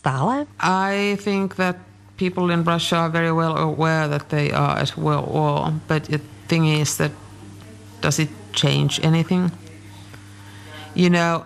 stále? I think that people in Russia are very well aware that they are at war, but the thing is that does it change anything? You know,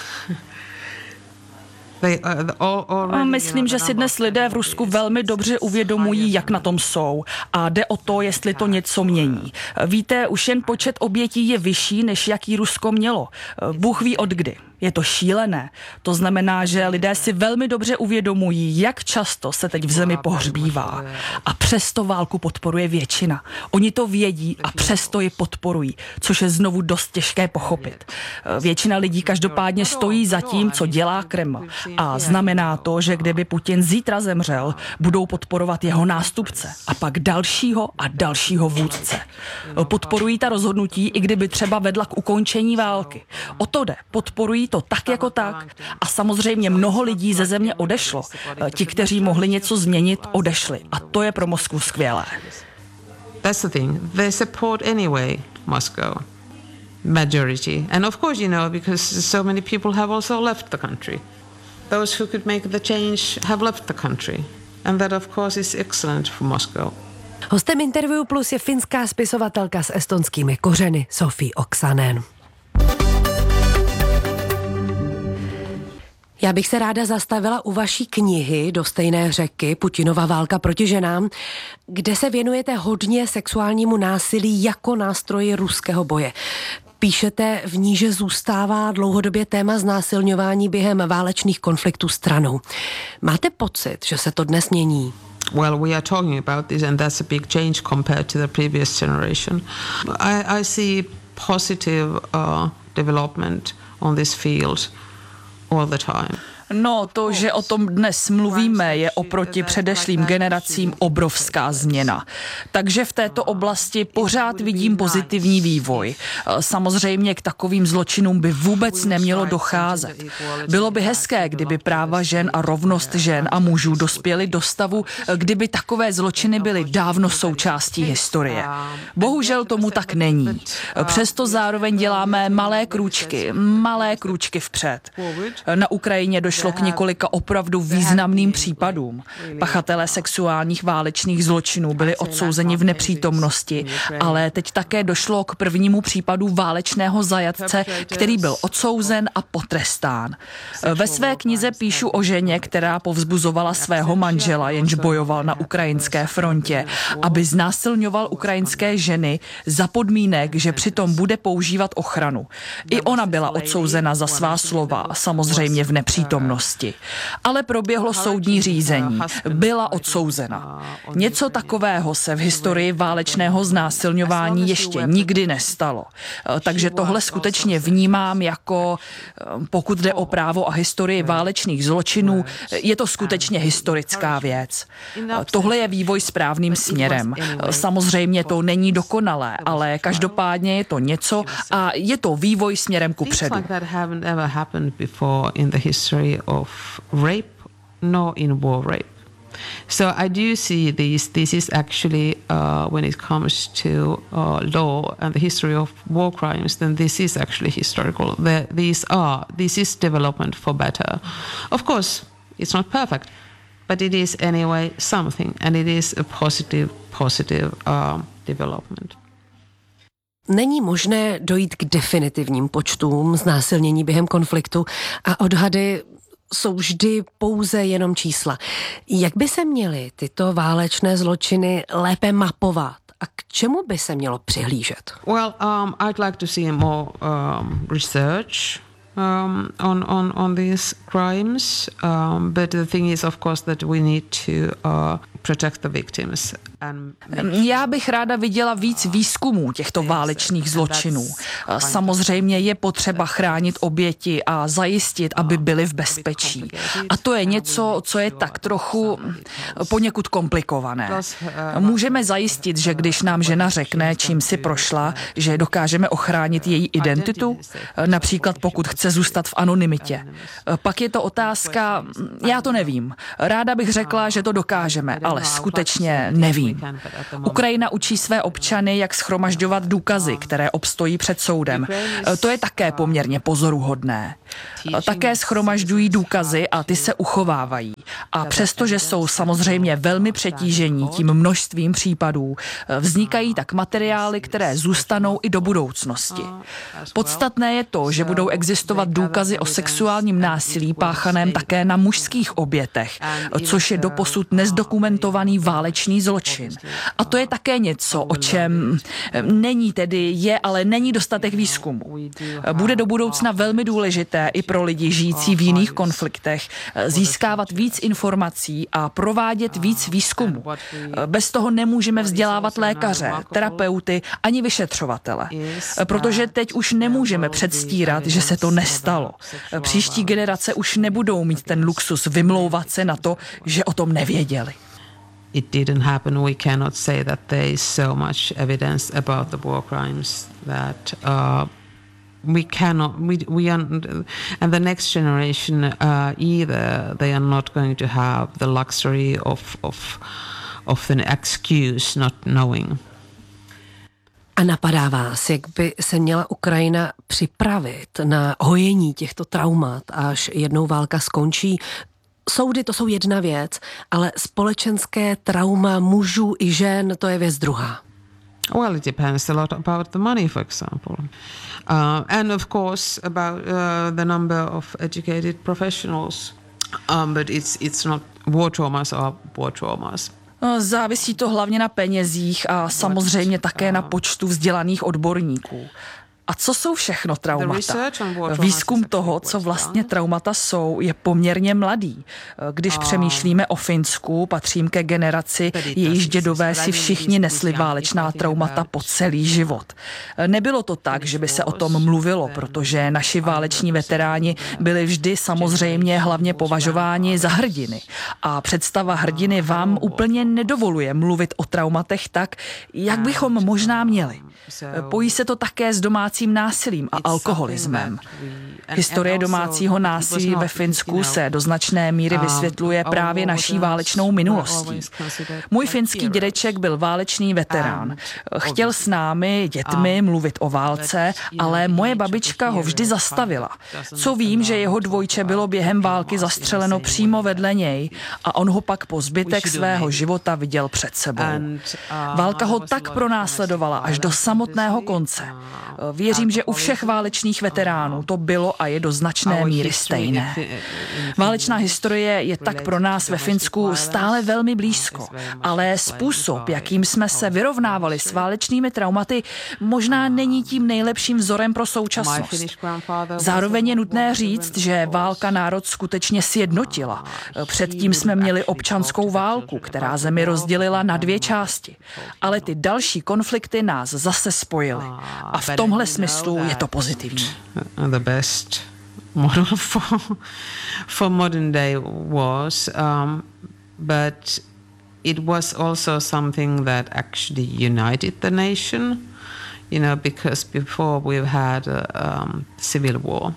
Myslím, že si dnes lidé v Rusku velmi dobře uvědomují, jak na tom jsou. A jde o to, jestli to něco mění. Víte, už jen počet obětí je vyšší, než jaký Rusko mělo. Bůh ví od kdy. Je to šílené. To znamená, že lidé si velmi dobře uvědomují, jak často se teď v zemi pohřbívá. A přesto válku podporuje většina. Oni to vědí a přesto ji podporují, což je znovu dost těžké pochopit. Většina lidí každopádně stojí za tím, co dělá Kreml. A znamená to, že kdyby Putin zítra zemřel, budou podporovat jeho nástupce a pak dalšího a dalšího vůdce. Podporují ta rozhodnutí, i kdyby třeba vedla k ukončení války. O to jde. Podporují to tak jako tak a samozřejmě mnoho lidí ze země odešlo. Ti, kteří mohli něco změnit, odešli. A to je pro Moskvu skvělé. That's the thing. They support anyway Moscow. Majority. And of course, you know, because so many people have also left the country. Those who could make the change have left the country. And that of course is excellent for Moscow. Hostem Interview Plus je finská spisovatelka s estonskými kořeny Sofi Oksanen. Já bych se ráda zastavila u vaší knihy Do stejné řeky, Putinova válka proti ženám, kde se věnujete hodně sexuálnímu násilí jako nástroji ruského boje. Píšete v ní, že zůstává dlouhodobě téma znásilňování během válečných konfliktů stranou. Máte pocit, že se to dnes mění? Well, we are talking about this and that's a big change compared to the previous generation. I see positive development on this field all the time. No, to, že o tom dnes mluvíme, je oproti předešlým generacím obrovská změna. Takže v této oblasti pořád vidím pozitivní vývoj. Samozřejmě k takovým zločinům by vůbec nemělo docházet. Bylo by hezké, kdyby práva žen a rovnost žen a mužů dospěly do stavu, kdyby takové zločiny byly dávno součástí historie. Bohužel tomu tak není. Přesto zároveň děláme malé krůčky vpřed. Na Ukrajině došlo k několika opravdu významným případům. Pachatelé sexuálních válečných zločinů byli odsouzeni v nepřítomnosti, ale teď také došlo k prvnímu případu válečného zajatce, který byl odsouzen a potrestán. Ve své knize píšu o ženě, která povzbuzovala svého manžela, jenž bojoval na ukrajinské frontě, aby znásilňoval ukrajinské ženy za podmínek, že přitom bude používat ochranu. I ona byla odsouzena za svá slova, samozřejmě v nepřítomnosti. Ale proběhlo soudní řízení. Byla odsouzena. Něco takového se v historii válečného znásilňování ještě nikdy nestalo. Takže tohle skutečně vnímám jako, pokud jde o právo a historii válečných zločinů, je to skutečně historická věc. Tohle je vývoj správným směrem. Samozřejmě to není dokonalé, ale každopádně je to něco a je to vývoj směrem kupředu. Of rape, nor in war rape. So I do see this is actually when it comes to law and the history of war crimes, then this is actually historical. This is development for better. Of course, it's not perfect, but it is anyway something, and it is a positive development. Není možné dojít k definitivním počtům znásilnění během konfliktu a odhady jsou vždy pouze jenom čísla. Jak by se měly tyto válečné zločiny lépe mapovat a k čemu by se mělo přihlížet? Well, I'd like to see more research on these crimes, but the thing is, of course, that we need to protect the victims. Já bych ráda viděla víc výzkumů těchto válečných zločinů. Samozřejmě je potřeba chránit oběti a zajistit, aby byly v bezpečí. A to je něco, co je tak trochu poněkud komplikované. Můžeme zajistit, že když nám žena řekne, čím si prošla, že dokážeme ochránit její identitu, například pokud chce zůstat v anonymitě. Pak je to otázka, já to nevím. Ráda bych řekla, že to dokážeme, ale skutečně nevím. Ukrajina učí své občany, jak shromažďovat důkazy, které obstojí před soudem. To je také poměrně pozoruhodné. Také shromažďují důkazy a ty se uchovávají. A přestože jsou samozřejmě velmi přetížení tím množstvím případů, vznikají tak materiály, které zůstanou i do budoucnosti. Podstatné je to, že budou existovat důkazy o sexuálním násilí páchaném také na mužských obětech, což je doposud nezdokumentovaný válečný zločin. A to je také něco, o čem ale není dostatek výzkumu. Bude do budoucna velmi důležité i pro lidi žijící v jiných konfliktech získávat víc informací a provádět víc výzkumu. Bez toho nemůžeme vzdělávat lékaře, terapeuty ani vyšetřovatele, protože teď už nemůžeme předstírat, že se to nestalo. Příští generace už nebudou mít ten luxus vymlouvat se na to, že o tom nevěděli. It didn't happen. We cannot say that there is so much evidence about the war crimes that we cannot. And the next generation either they are not going to have the luxury of an excuse not knowing. A napadá vás, jak by se měla Ukrajina připravit na hojení těchto traumat, až jednou válka skončí? Soudy to jsou jedna věc, ale společenské trauma mužů i žen, to je věc druhá. Well, it depends a lot about the money, for example. And of course about the number of educated professionals. But it's not war traumas or war traumas. Závisí to hlavně na penězích a samozřejmě také na počtu vzdělaných odborníků. A co jsou všechno traumata? Výzkum toho, co vlastně traumata jsou, je poměrně mladý. Když přemýšlíme o Finsku, patřím ke generaci, jejíž dědové si všichni nesli válečná traumata po celý život. Nebylo to tak, že by se o tom mluvilo, protože naši váleční veteráni byli vždy samozřejmě hlavně považováni za hrdiny. A představa hrdiny vám úplně nedovoluje mluvit o traumatech tak, jak bychom možná měli. Pojí se to také s domácím násilím a alkoholismem. Historie domácího násilí ve Finsku se do značné míry vysvětluje právě naší válečnou minulostí. Můj finský dědeček byl válečný veterán. Chtěl s námi, dětmi, mluvit o válce, ale moje babička ho vždy zastavila. Co vím, že jeho dvojče bylo během války zastřeleno přímo vedle něj a on ho pak po zbytek svého života viděl před sebou. Válka ho tak pronásledovala až do samotného konce. Věřím, že u všech válečných veteránů to bylo a je do značné míry stejné. Válečná historie je tak pro nás ve Finsku stále velmi blízko, ale způsob, jakým jsme se vyrovnávali s válečnými traumaty, možná není tím nejlepším vzorem pro současnost. Zároveň je nutné říct, že válka národ skutečně sjednotila. Předtím jsme měli občanskou válku, která zemi rozdělila na dvě části. Ale ty další konflikty nás zase spojily. A v tomhle smyslu je to pozitivní. The best model for modern day wars, but it was also something that actually united the nation, because before we've had a civil war,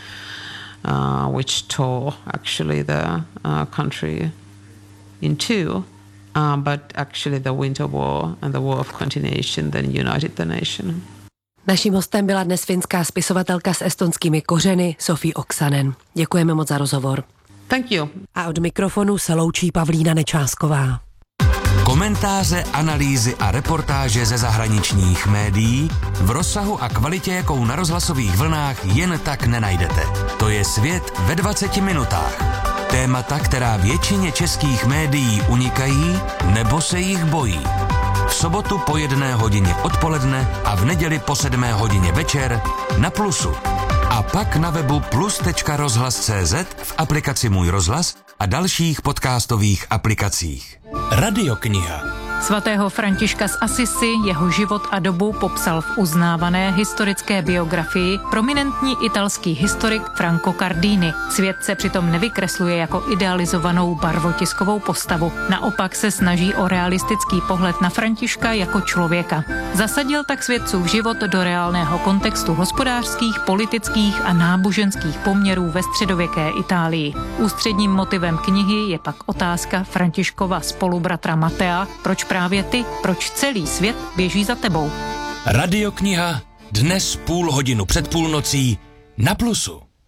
which tore actually the country in two. But actually the Winter War and the War of Continuation then united the nation. Naším hostem byla dnes finská spisovatelka s estonskými kořeny Sofi Oksanen. Děkujeme moc za rozhovor. Thank you. A od mikrofonu se loučí Pavlína Nečásková. Komentáře, analýzy a reportáže ze zahraničních médií v rozsahu a kvalitě, jakou na rozhlasových vlnách jen tak nenajdete. To je Svět ve 20 minutách. Témata, která většině českých médií unikají nebo se jich bojí. V sobotu po 1 hodině odpoledne a v neděli po 7 hodině večer na Plusu. A pak na webu plus.rozhlas.cz, v aplikaci Můj rozhlas a dalších podcastových aplikacích. Radiokniha. Svatého Františka z Assisi, jeho život a dobu popsal v uznávané historické biografii prominentní italský historik Franco Cardini. Svět se přitom nevykresluje jako idealizovanou barvotiskovou postavu. Naopak se snaží o realistický pohled na Františka jako člověka. Zasadil tak svědcův život do reálného kontextu hospodářských, politických a náboženských poměrů ve středověké Itálii. Ústředním motivem knihy je pak otázka Františkova spolubratra Matea, proč právě ty, proč celý svět běží za tebou. Radiokniha dnes 0,5 hodiny před půlnocí na Plusu.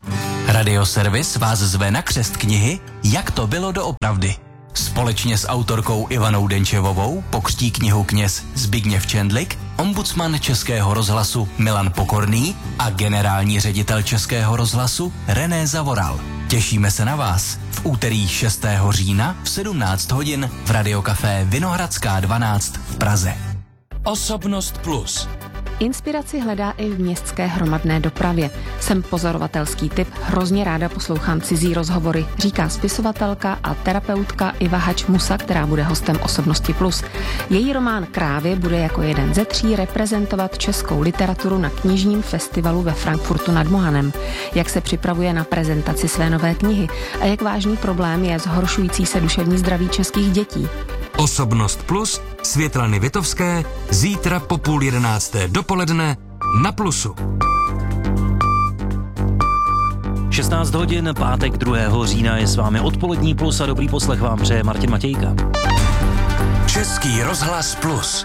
Radioservis vás zve na křest knihy Jak to bylo doopravdy. Společně s autorkou Ivanou Denčevovou pokřtí knihu kněz Zbigněv Čendlik, ombudsman Českého rozhlasu Milan Pokorný a generální ředitel Českého rozhlasu René Zavoral. Těšíme se na vás v úterý 6. října v 17 hodin v Radiokafé Vinohradská 12 v Praze. Osobnost plus. Inspiraci hledá i v městské hromadné dopravě. Jsem pozorovatelský typ, hrozně ráda poslouchám cizí rozhovory, říká spisovatelka a terapeutka Iva Hač-Musa, která bude hostem Osobnosti plus. Její román Krávy bude jako jeden ze 3 reprezentovat českou literaturu na knižním festivalu ve Frankfurtu nad Mohanem. Jak se připravuje na prezentaci své nové knihy a jak vážný problém je zhoršující se duševní zdraví českých dětí. Osobnost plus Světlany Vitovské zítra po 10:30 dopoledne na Plusu. 16 hodin, pátek 2. října je s vámi odpolední Plus a dobrý poslech vám přeje Martin Matějka. Český rozhlas plus.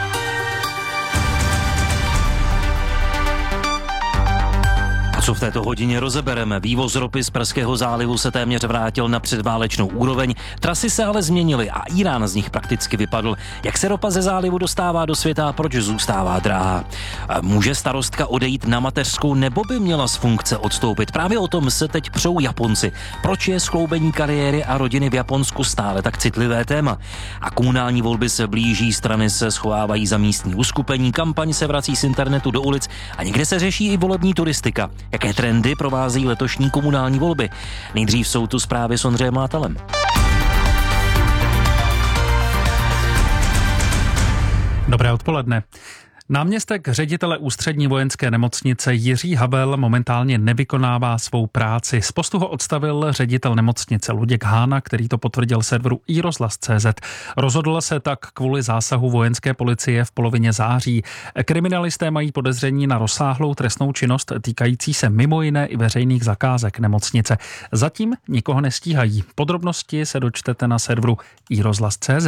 Co v této hodině rozebereme? Vývoz ropy z Perského zálivu se téměř vrátil na předválečnou úroveň, trasy se ale změnily a Írán z nich prakticky vypadl. Jak se ropa ze zálivu dostává do světa a proč zůstává drahá? Může starostka odejít na mateřskou nebo by měla z funkce odstoupit? Právě o tom se teď přou Japonci. Proč je skloubení kariéry a rodiny v Japonsku stále tak citlivé téma? A komunální volby se blíží, strany se schovávají za místní uskupení, kampaň se vrací z internetu do ulic a někde se řeší i volební turistika. Jaké trendy provázejí letošní komunální volby? Nejdřív jsou tu zprávy s Ondřejem Mátalem. Dobré odpoledne. Náměstek ředitele Ústřední vojenské nemocnice Jiří Habel momentálně nevykonává svou práci. Z postu ho odstavil ředitel nemocnice Luděk Hána, který to potvrdil serveru iRozhlas.cz. Rozhodl se tak kvůli zásahu vojenské policie v polovině září. Kriminalisté mají podezření na rozsáhlou trestnou činnost týkající se mimo jiné i veřejných zakázek nemocnice. Zatím nikoho nestíhají. Podrobnosti se dočtete na serveru iRozhlas.cz.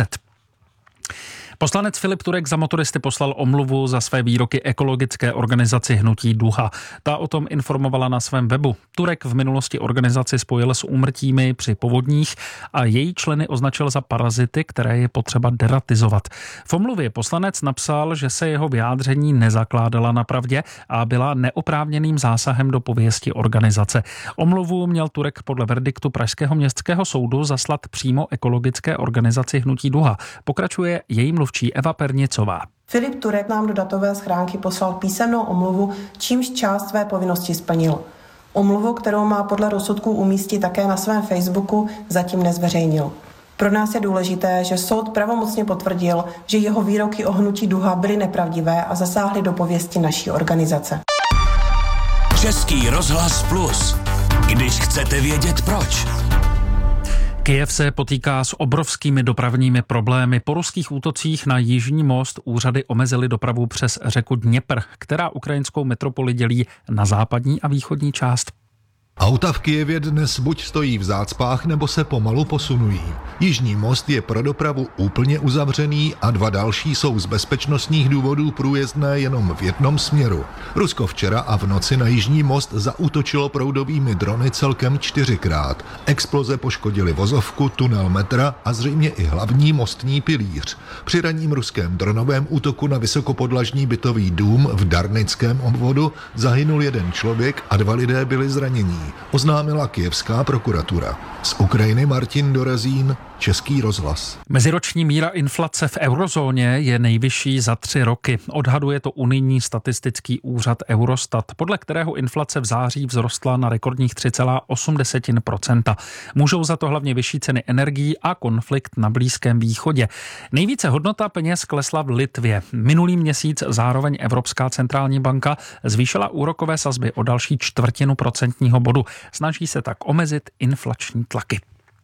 Poslanec Filip Turek za motoristy poslal omluvu za své výroky ekologické organizaci Hnutí Duha. Ta o tom informovala na svém webu. Turek v minulosti organizaci spojil s úmrtími při povodních a její členy označil za parazity, které je potřeba deratizovat. V omluvě poslanec napsal, že se jeho vyjádření nezakládala na pravdě a byla neoprávněným zásahem do pověsti organizace. Omluvu měl Turek podle verdiktu Pražského městského soudu zaslat přímo ekologické organizaci Hnutí Duha. Pokračuje její mluvčí Eva Pernicová. Filip Turek nám do datové schránky poslal písemnou omluvu, čímž část své povinnosti splnil. Omluvu, kterou má podle rozsudku umístit také na svém Facebooku, zatím nezveřejnil. Pro nás je důležité, že soud pravomocně potvrdil, že jeho výroky o Hnutí Duha byly nepravdivé a zasáhly do pověsti naší organizace. Český rozhlas plus. Když chcete vědět proč. Kyjev se potýká s obrovskými dopravními problémy. Po ruských útocích na Jižní most úřady omezily dopravu přes řeku Dněpr, která ukrajinskou metropoli dělí na západní a východní část. Auta v Kyjevě dnes buď stojí v zácpách, nebo se pomalu posunují. Jižní most je pro dopravu úplně uzavřený a 2 další jsou z bezpečnostních důvodů průjezdné jenom v jednom směru. Rusko včera a v noci na Jižní most zaútočilo proudovými drony celkem 4krát. Exploze poškodily vozovku, tunel metra a zřejmě i hlavní mostní pilíř. Při ranním ruském dronovém útoku na vysokopodlažní bytový dům v Darnickém obvodu zahynul 1 člověk a 2 lidé byli zranění, oznámila kyjevská prokuratura. Z Ukrajiny Martin Dorazín, Český rozhlas. Meziroční míra inflace v eurozóně je nejvyšší za 3 roky. Odhaduje to unijní statistický úřad Eurostat, podle kterého inflace v září vzrostla na rekordních 3,8%. Můžou za to hlavně vyšší ceny energií a konflikt na Blízkém východě. Nejvíce hodnota peněz klesla v Litvě. Minulý měsíc zároveň Evropská centrální banka zvýšila úrokové sazby o další 1/4 procentního bodu. Snaží se tak omezit inflační tlaky.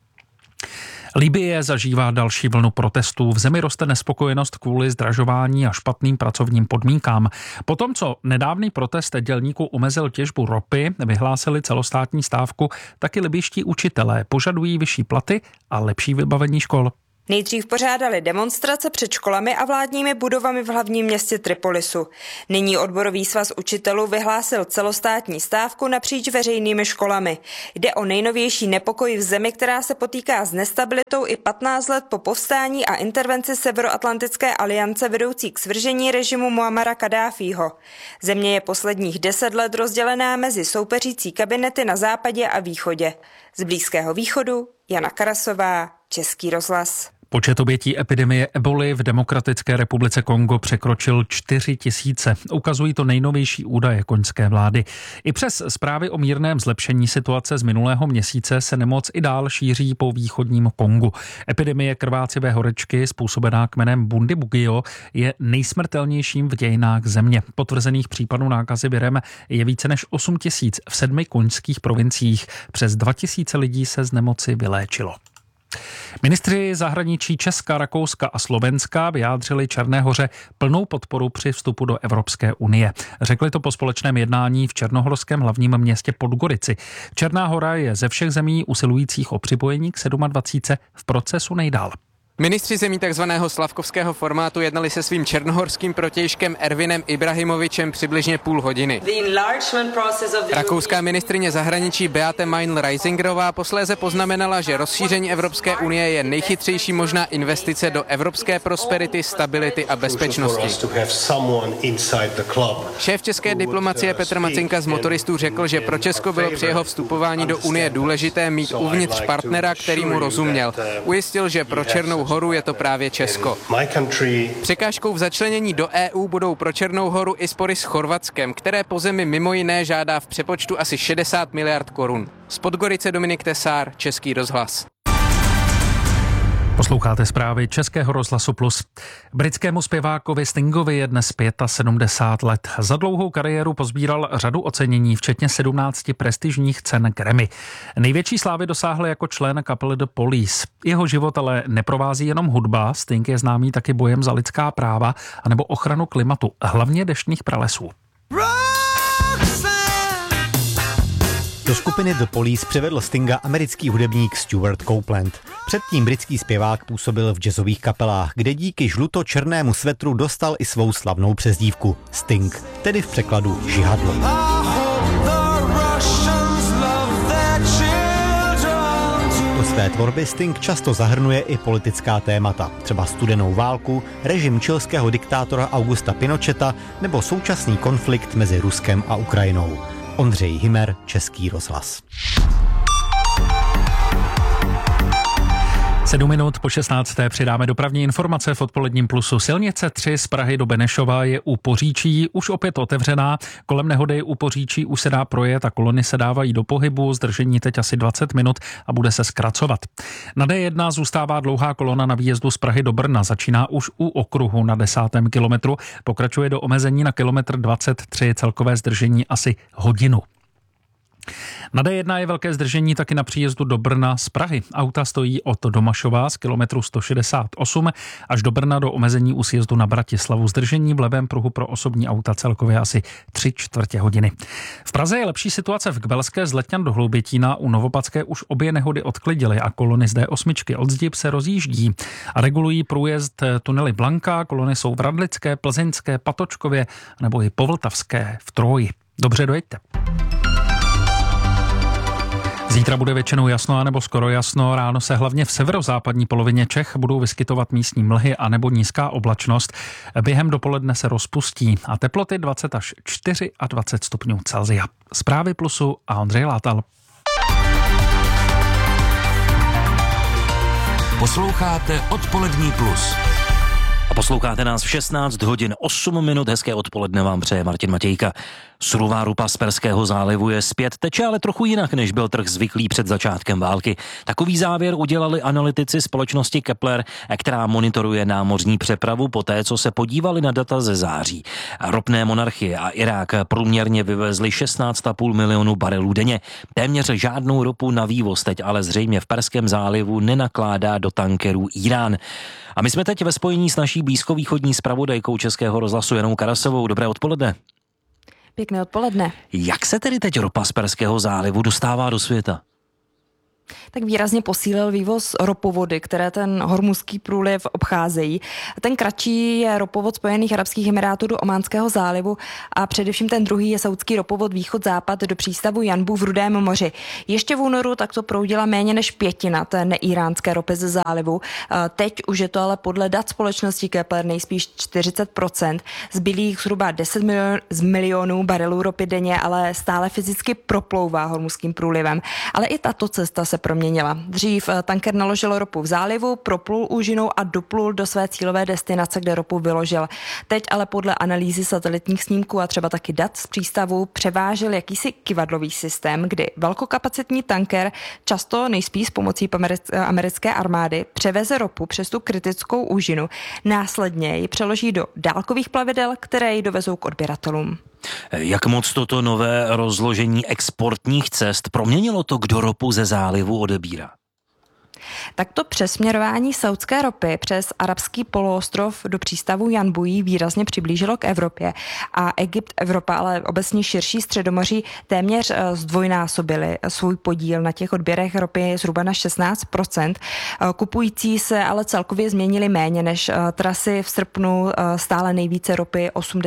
Libye zažívá další vlnu protestů. V zemi roste nespokojenost kvůli zdražování a špatným pracovním podmínkám. Potom, co nedávný protest dělníků omezil těžbu ropy, vyhlásili celostátní stávku, taky libyjští učitelé požadují vyšší platy a lepší vybavení škol. Nejdřív pořádali demonstrace před školami a vládními budovami v hlavním městě Tripolisu. Nyní odborový svaz učitelů vyhlásil celostátní stávku napříč veřejnými školami. Jde o nejnovější nepokoj v zemi, která se potýká s nestabilitou i 15 let po povstání a intervenci Severoatlantické aliance vedoucí k svržení režimu Muammara Kaddáfího. Země je posledních 10 let rozdělená mezi soupeřící kabinety na západě a východě. Z Blízkého východu Jana Karasová, Český rozhlas. Počet obětí epidemie eboli v Demokratické republice Kongo překročil 4 000. Ukazují to nejnovější údaje konžské vlády. I přes zprávy o mírném zlepšení situace z minulého měsíce se nemoc i dál šíří po východním Kongu. Epidemie krvácivé horečky způsobená kmenem Bundibugyo je nejsmrtelnějším v dějinách země. Potvrzených případů nákazy virem je více než 8 000 v 7 konžských provinciích. Přes 2 000 lidí se z nemoci vyléčilo. Ministři zahraničí Česka, Rakouska a Slovenska vyjádřili Černé Hoře plnou podporu při vstupu do Evropské unie. Řekli to po společném jednání v černohorském hlavním městě Podgorici. Černá Hora je ze všech zemí usilujících o připojení k 27 v procesu nejdál. Ministři zemí takzvaného slavkovského formátu jednali se svým černohorským protějškem Ervinem Ibrahimovičem přibližně půl hodiny. Rakouská ministryně zahraničí Beate Meinl-Reisingerová posléze poznamenala, že rozšíření Evropské unie je nejchytřejší možná investice do evropské prosperity, stability a bezpečnosti. Šéf české diplomacie Petr Macinka z Motoristů řekl, že pro Česko bylo při jeho vstupování do unie důležité mít uvnitř partnera, který mu rozuměl. Ujistil, že pro Černou Horu je to právě Česko. Překážkou v začlenění do EU budou pro Černou Horu i spory s Chorvatskem, které po zemi mimo jiné žádá v přepočtu asi 60 miliard korun. Z Podgorice Dominik Tesár, Český rozhlas. Posloucháte zprávy Českého rozhlasu Plus. Britskému zpěvákovi Stingovi je dnes 75 let. Za dlouhou kariéru pozbíral řadu ocenění, včetně 17 prestižních cen Grammy. Největší slávy dosáhl jako člen kapely The Police. Jeho život ale neprovází jenom hudba, Sting je známý taky bojem za lidská práva anebo ochranu klimatu, hlavně deštných pralesů. Do skupiny The Police přivedl Stinga americký hudebník Stuart Copeland. Předtím britský zpěvák působil v jazzových kapelách, kde díky žluto-černému svetru dostal i svou slavnou přezdívku Sting, tedy v překladu žihadlo. Do své tvorby Sting často zahrnuje i politická témata, třeba studenou válku, režim chilského diktátora Augusta Pinocheta nebo současný konflikt mezi Ruskem a Ukrajinou. Ondřej Himer, Český rozhlas. 7 minut po 16. přidáme dopravní informace v odpoledním Plusu. Silnice 3 z Prahy do Benešova je u Poříčí už opět otevřená. Kolem nehody u Poříčí už se dá projet a kolony se dávají do pohybu. Zdržení teď asi 20 minut a bude se zkracovat. Na D1 zůstává dlouhá kolona na výjezdu z Prahy do Brna. Začíná už u okruhu na 10. kilometru. Pokračuje do omezení na kilometr 23, celkové zdržení asi hodinu. Na D1 je velké zdržení taky na příjezdu do Brna z Prahy. Auta stojí od Domašova z kilometru 168 až do Brna do omezení u sjezdu na Bratislavu. Zdržení v levém pruhu pro osobní auta celkově asi 3/4 hodiny. V Praze je lepší situace v Kbelské z Letňan do Hloubětína. U Novopadské už obě nehody odklidily a kolony z D8 od Zdib se rozjíždí a regulují průjezd tunely Blanka. Kolony jsou v Radlické, Plzeňské, Patočkově nebo i Povltavské v Troji. Dobře dojeďte. Zítra bude většinou jasno anebo skoro jasno. Ráno se hlavně v severozápadní polovině Čech budou vyskytovat místní mlhy anebo nízká oblačnost. Během dopoledne se rozpustí a teploty 20 až 24 stupňů Celsia. Zprávy Plusu a Ondřej Látal. Posloucháte Odpolední Plus. A posloucháte nás v 16 hodin 8 minut. Hezké odpoledne vám přeje Martin Matějka. Surová ropa z Perského zálivu je zpět, teče ale trochu jinak, než byl trh zvyklý před začátkem války. Takový závěr udělali analytici společnosti Kepler, která monitoruje námořní přepravu poté, co se podívali na data ze září. Ropné monarchie a Irák průměrně vyvezli 16,5 milionu barelů denně. Téměř žádnou ropu na vývoz teď ale zřejmě v Perském zálivu nenakládá do tankerů Irán. A my jsme teď ve spojení s naší blízkovýchodní zpravodajkou Českého rozhlasu Janou Karasovou. Dobré odpoledne. Pěkné odpoledne. Jak se tedy teď ropa z Perského zálivu dostává do světa? Tak výrazně posílil vývoz ropovody, které ten Hormuzský průliv obcházejí. Ten kratší je ropovod Spojených arabských emirátů do Ománského zálivu a především ten druhý je saudský ropovod východ-západ do přístavu Janbu v Rudém moři. Ještě v únoru takto proudila méně než 1/5 té neíránské ropy ze zálivu. Teď už je to ale podle dat společnosti Kepler nejspíš 40%. Zbylých zhruba 10 milionů barelů ropy denně, ale stále fyzicky proplouvá Hormuzským průlivem. Ale i tato cesta se proměnila. Dřív tanker naložil ropu v zálivu, proplul úžinou a doplul do své cílové destinace, kde ropu vyložil. Teď ale podle analýzy satelitních snímků a třeba taky dat z přístavu převážel jakýsi kyvadlový systém, kdy velkokapacitní tanker, často nejspíš s pomocí americké armády, převeze ropu přes tu kritickou úžinu. Následně ji přeloží do dálkových plavidel, které ji dovezou k odběratelům. Jak moc toto nové rozložení exportních cest proměnilo to, kdo ropu ze zálivu odebírá? Takto přesměrování saudské ropy přes arabský poloostrov do přístavu Janbu výrazně přiblížilo k Evropě a Egypt, Evropa, ale obecně širší Středomoří téměř zdvojnásobili svůj podíl na těch odběrech ropy zhruba na 16%. Kupující se ale celkově změnili méně než trasy. V srpnu stále nejvíce ropy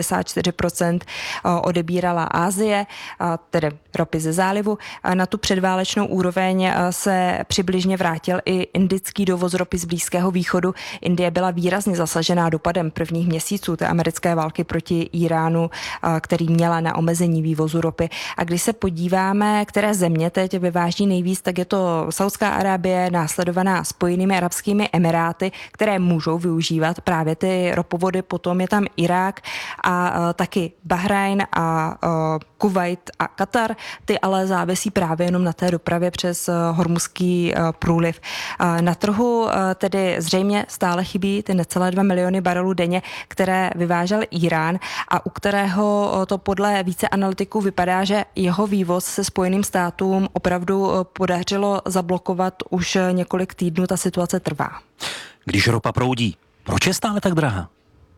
84% odebírala Asie, tedy ropy ze zálivu. Na tu předválečnou úroveň se přibližně vrátil i indický dovoz ropy z Blízkého východu. Indie byla výrazně zasažená dopadem prvních měsíců té americké války proti Iránu, který měla na omezení vývozu ropy. A když se podíváme, které země teď vyváží nejvíc, tak je to Saudská Arábie, následovaná Spojenými arabskými emiráty, které můžou využívat právě ty ropovody. Potom je tam Irák a taky Bahrajn a Kuvajt a Katar. Ty ale závisí právě jenom na té dopravě přes Hormuzský průliv. Na trhu tedy zřejmě stále chybí ty necelé 2 miliony barelů denně, které vyvážel Irán a u kterého to podle více analytiků vypadá, že jeho vývoz se Spojeným státům opravdu podařilo zablokovat už několik týdnů. Ta situace trvá. Když ropa proudí, proč je stále tak drahá?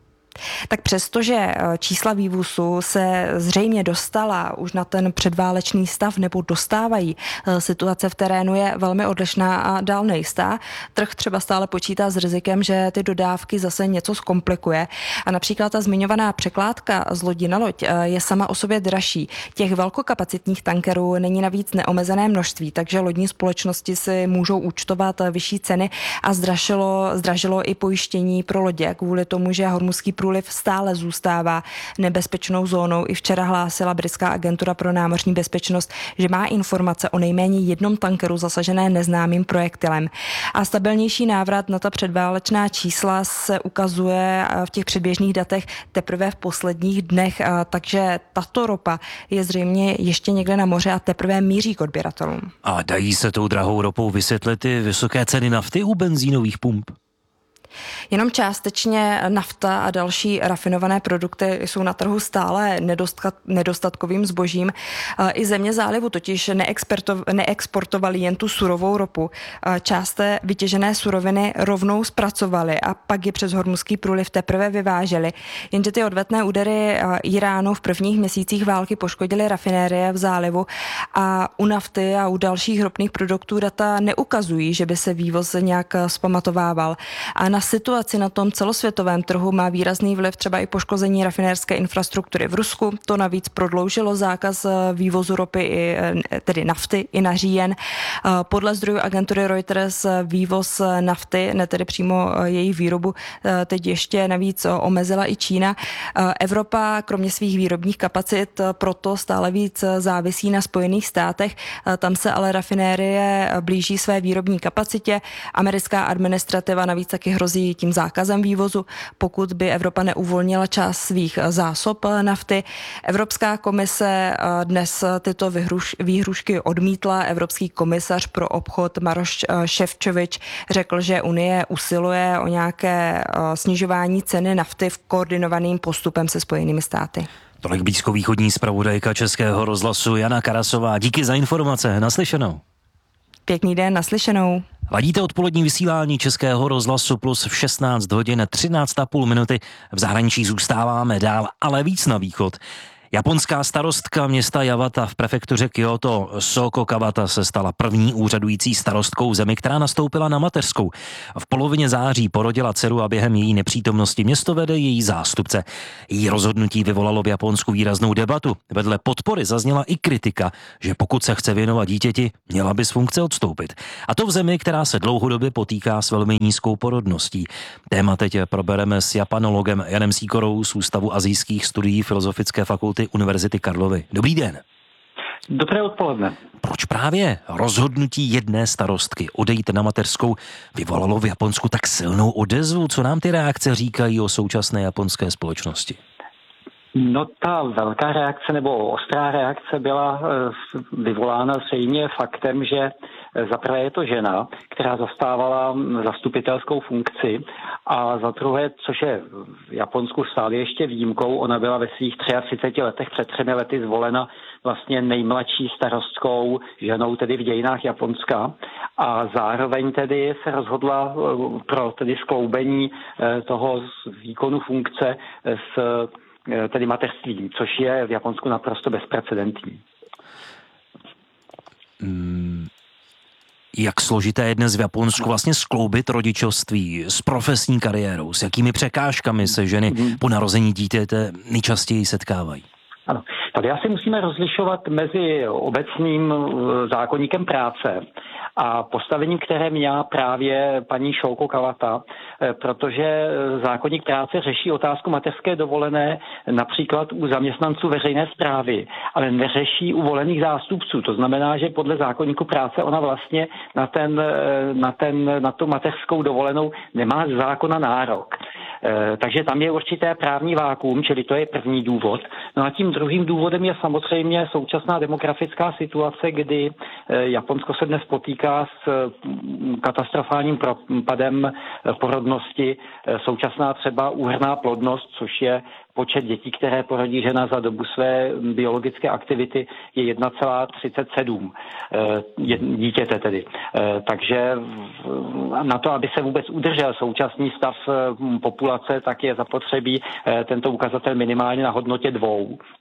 Tak přestože čísla vývozu se zřejmě dostala už na ten předválečný stav nebo dostávají, situace v terénu je velmi odlišná a dál nejistá. Trh třeba stále počítá s rizikem, že ty dodávky zase něco zkomplikuje a například ta zmiňovaná překládka z lodi na loď je sama o sobě dražší. Těch velkokapacitních tankerů není navíc neomezené množství, takže lodní společnosti si můžou účtovat vyšší ceny a zdražilo i pojištění pro lodě kvůli tomu, že Hormuzský průliv stále zůstává nebezpečnou zónou. I včera hlásila britská agentura pro námořní bezpečnost, že má informace o nejméně jednom tankeru zasažené neznámým projektilem. A stabilnější návrat na ta předválečná čísla se ukazuje v těch předběžných datech teprve v posledních dnech, takže tato ropa je zřejmě ještě někde na moře a teprve míří k odběratelům. A dají se tou drahou ropou vysvětlit ty vysoké ceny nafty u benzínových pump? Jenom částečně nafta a další rafinované produkty jsou na trhu stále nedostatkovým zbožím. I země zálivu totiž neexportovaly jen tu surovou ropu. Část té vytěžené suroviny rovnou zpracovali a pak ji přes Hormuzský průliv teprve vyváželi. Jenže ty odvetné údery Iránu v prvních měsících války poškodily rafinérie v zálivu a u nafty a u dalších ropných produktů data neukazují, že by se vývoz nějak zpamatovával. A na situaci na tom celosvětovém trhu má výrazný vliv třeba i poškození rafinérské infrastruktury v Rusku. To navíc prodloužilo zákaz vývozu ropy, tedy nafty, i na říjen. Podle zdrojů agentury Reuters vývoz nafty, ne tedy přímo její výrobu, teď ještě navíc omezila i Čína. Evropa kromě svých výrobních kapacit proto stále víc závisí na Spojených státech. Tam se ale rafinérie blíží své výrobní kapacitě. Americká administrativa navíc taky hrozí tím zákazem vývozu, pokud by Evropa neuvolnila část svých zásob nafty. Evropská komise dnes tyto výhrušky odmítla. Evropský komisař pro obchod Maroš Šefčovič řekl, že Unie usiluje o nějaké snižování ceny nafty v koordinovaným postupem se Spojenými státy. Tolik blízkovýchodní zpravodajka Českého rozhlasu Jana Karasová. Díky za informace. Naslyšenou. Pěkný den, naslyšenou. Ladíte odpolední vysílání Českého rozhlasu Plus v 16 hodin 13,5 minuty. V zahraničí zůstáváme dál, ale víc na východ. Japonská starostka města Yawata v prefektuře Kyoto Soko Kawata se stala první úřadující starostkou v zemi, která nastoupila na mateřskou. V polovině září porodila dceru a během její nepřítomnosti město vede její zástupce. Její rozhodnutí vyvolalo v Japonsku výraznou debatu. Vedle podpory zazněla i kritika, že pokud se chce věnovat dítěti, měla by z funkce odstoupit. A to v zemi, která se dlouhodobě potýká s velmi nízkou porodností. Téma teď probereme s japanologem Janem Sýkorou z Ústavu asijských studií Filozofické fakulty Univerzity Karlovy. Dobrý den. Dobré odpoledne. Proč právě rozhodnutí jedné starostky odejít na mateřskou vyvolalo v Japonsku tak silnou odezvu? Co nám ty reakce říkají o současné japonské společnosti? No ta velká reakce nebo ostrá reakce byla vyvolána zřejmě faktem, že zaprvé je to žena, která zastávala zastupitelskou funkci, a za druhé, což je v Japonsku stále ještě výjimkou, ona byla ve svých 33 letech před 3 lety zvolena vlastně nejmladší starostkou ženou tedy v dějinách Japonska, a zároveň tedy se rozhodla pro tedy skloubení toho výkonu funkce s tedy mateřstvím, což je v Japonsku naprosto bezprecedentní. Jak složité je dnes v Japonsku vlastně skloubit rodičovství s profesní kariérou? S jakými překážkami se ženy po narození dítěte nejčastěji setkávají? Ano, tady asi musíme rozlišovat mezi obecným zákoníkem práce a postavením, které měla právě paní Soko Kawata, protože zákoník práce řeší otázku mateřské dovolené například u zaměstnanců veřejné správy, ale neřeší u volených zástupců. To znamená, že podle zákoníku práce ona vlastně na tu mateřskou dovolenou nemá z zákona nárok. Takže tam je určité právní vákuum, čili to je první důvod. No a tím druhým důvodem je samozřejmě současná demografická situace, kdy Japonsko se dnes potýká s katastrofálním propadem porodnosti. Současná třeba úhrnná plodnost, což je počet dětí, které porodí žena za dobu své biologické aktivity, je 1,37 dítěte tedy. Takže na to, aby se vůbec udržel současný stav populace, tak je zapotřebí tento ukazatel minimálně na hodnotě 2.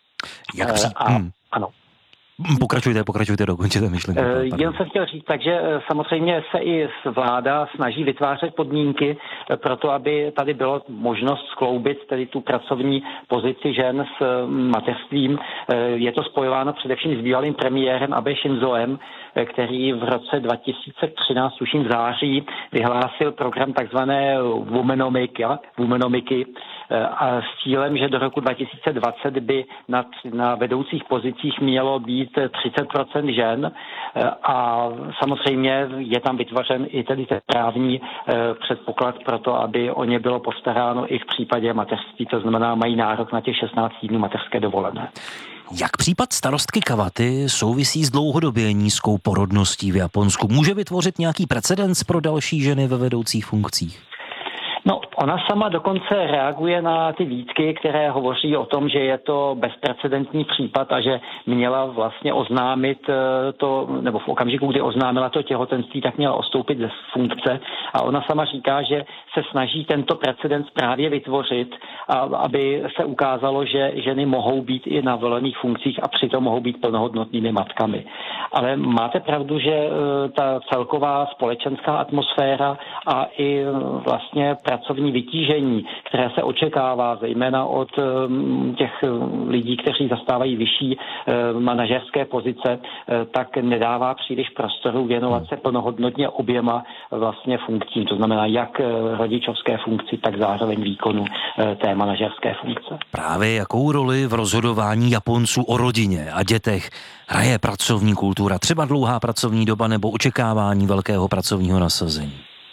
Ano. Pokračujte, dokončete myšlenku. Jen jsem chtěl říct, takže samozřejmě se i vláda snaží vytvářet podmínky pro to, aby tady bylo možnost skloubit tedy tu pracovní pozici žen s mateřstvím. Je to spojováno především s bývalým premiérem Abe Shinzoem, který v roce 2013, tuším v září, vyhlásil program takzvané Womenomiky, a s cílem, že do roku 2020 by na vedoucích pozicích mělo být 30% žen, a samozřejmě je tam vytvořen i tedy ten právní předpoklad pro to, aby o ně bylo postaráno i v případě mateřství, to znamená mají nárok na těch 16 týdnů mateřské dovolené. Jak případ starostky Kawaty souvisí s dlouhodobě nízkou porodností v Japonsku? Může vytvořit nějaký precedens pro další ženy ve vedoucích funkcích? No, ona sama dokonce reaguje na ty výtky, které hovoří o tom, že je to bezprecedentní případ a že měla vlastně oznámit to, nebo v okamžiku, kdy oznámila to těhotenství, tak měla odstoupit ze funkce. A ona sama říká, že se snaží tento precedens právě vytvořit, aby se ukázalo, že ženy mohou být i na volených funkcích a přitom mohou být plnohodnotnými matkami. Ale máte pravdu, že ta celková společenská atmosféra a i vlastně pracovní vytížení, které se očekává zejména od těch lidí, kteří zastávají vyšší manažerské pozice, tak nedává příliš prostoru věnovat se plnohodnotně oběma vlastně funkcím. To znamená jak rodičovské funkci, tak zároveň výkonu té manažerské funkce. Právě jakou roli v rozhodování Japonců o rodině a dětech hraje pracovní kultura, třeba dlouhá pracovní doba nebo očekávání velkého pracovního nasazení?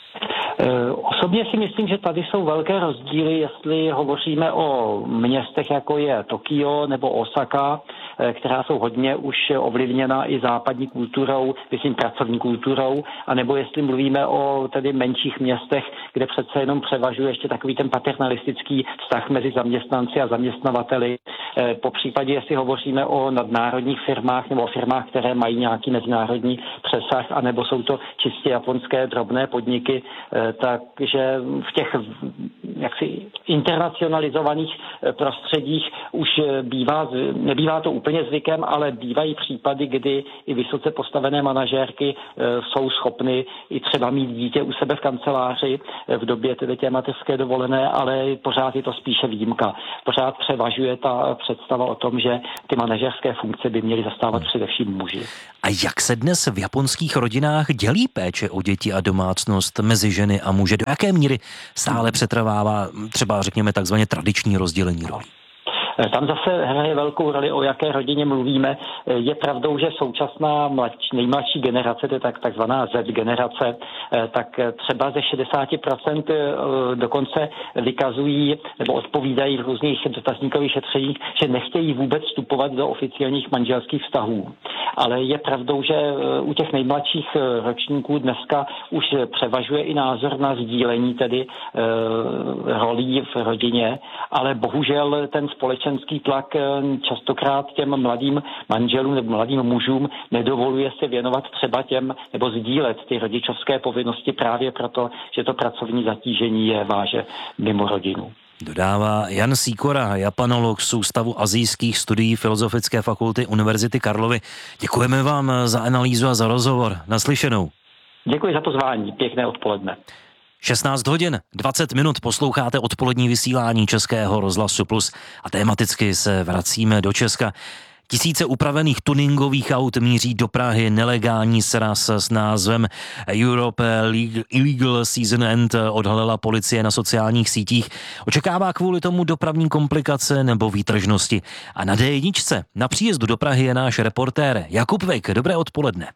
Osobně si myslím, že tady jsou velké rozdíly, jestli hovoříme o městech, jako je Tokio nebo Osaka, která jsou hodně už ovlivněna i západní kulturou, myslím pracovní kulturou, anebo jestli mluvíme o tedy menších městech, kde přece jenom převažuje ještě takový ten paternalistický vztah mezi zaměstnanci a zaměstnavateli, Po případě, jestli hovoříme o nadnárodních firmách nebo o firmách, které mají nějaký mezinárodní přesah, anebo jsou to čistě japonské drobné podniky, takže v těch jaksi internacionalizovaných prostředích už nebývá to úplně zvykem, ale bývají případy, kdy i vysoce postavené manažérky jsou schopny i třeba mít dítě u sebe v kanceláři v době tedy té mateřské dovolené, ale pořád je to spíše výjimka. Pořád převažuje ta představa o tom, že ty manažerské funkce by měly zastávat především muži. A jak se dnes v japonských rodinách dělí péče o děti a domácnost mezi ženy a muže? Do jaké míry stále přetrvává třeba, řekněme, takzvaně tradiční rozdělení rolí? Tam zase hraje velkou roli, o jaké rodině mluvíme. Je pravdou, že současná nejmladší generace, to je takzvaná Z generace, tak třeba ze 60% dokonce vykazují nebo odpovídají v různých dotazníkových šetřeních, že nechtějí vůbec vstupovat do oficiálních manželských vztahů. Ale je pravdou, že u těch nejmladších ročníků dneska už převažuje i názor na sdílení tedy rolí v rodině, ale bohužel ten společenský tlak častokrát těm mladým manželům nebo mladým mužům nedovoluje se věnovat třeba těm nebo sdílet ty rodičovské povinnosti právě proto, že to pracovní zatížení je váže mimo rodinu. Dodává Jan Sýkora, japanolog z Ústavu asijských studií Filozofické fakulty Univerzity Karlovy. Děkujeme vám za analýzu a za rozhovor. Naslyšenou. Děkuji za pozvání. Pěkné odpoledne. 16 hodin, 20 minut posloucháte odpolední vysílání Českého rozhlasu Plus a tematicky se vracíme do Česka. Tisíce upravených tuningových aut míří do Prahy, nelegální sraz s názvem Europe Illegal Season End odhalila policie na sociálních sítích. Očekává kvůli tomu dopravní komplikace nebo výtržnosti. A na D1 na příjezdu do Prahy je náš reportér Jakub Vejk. Dobré odpoledne.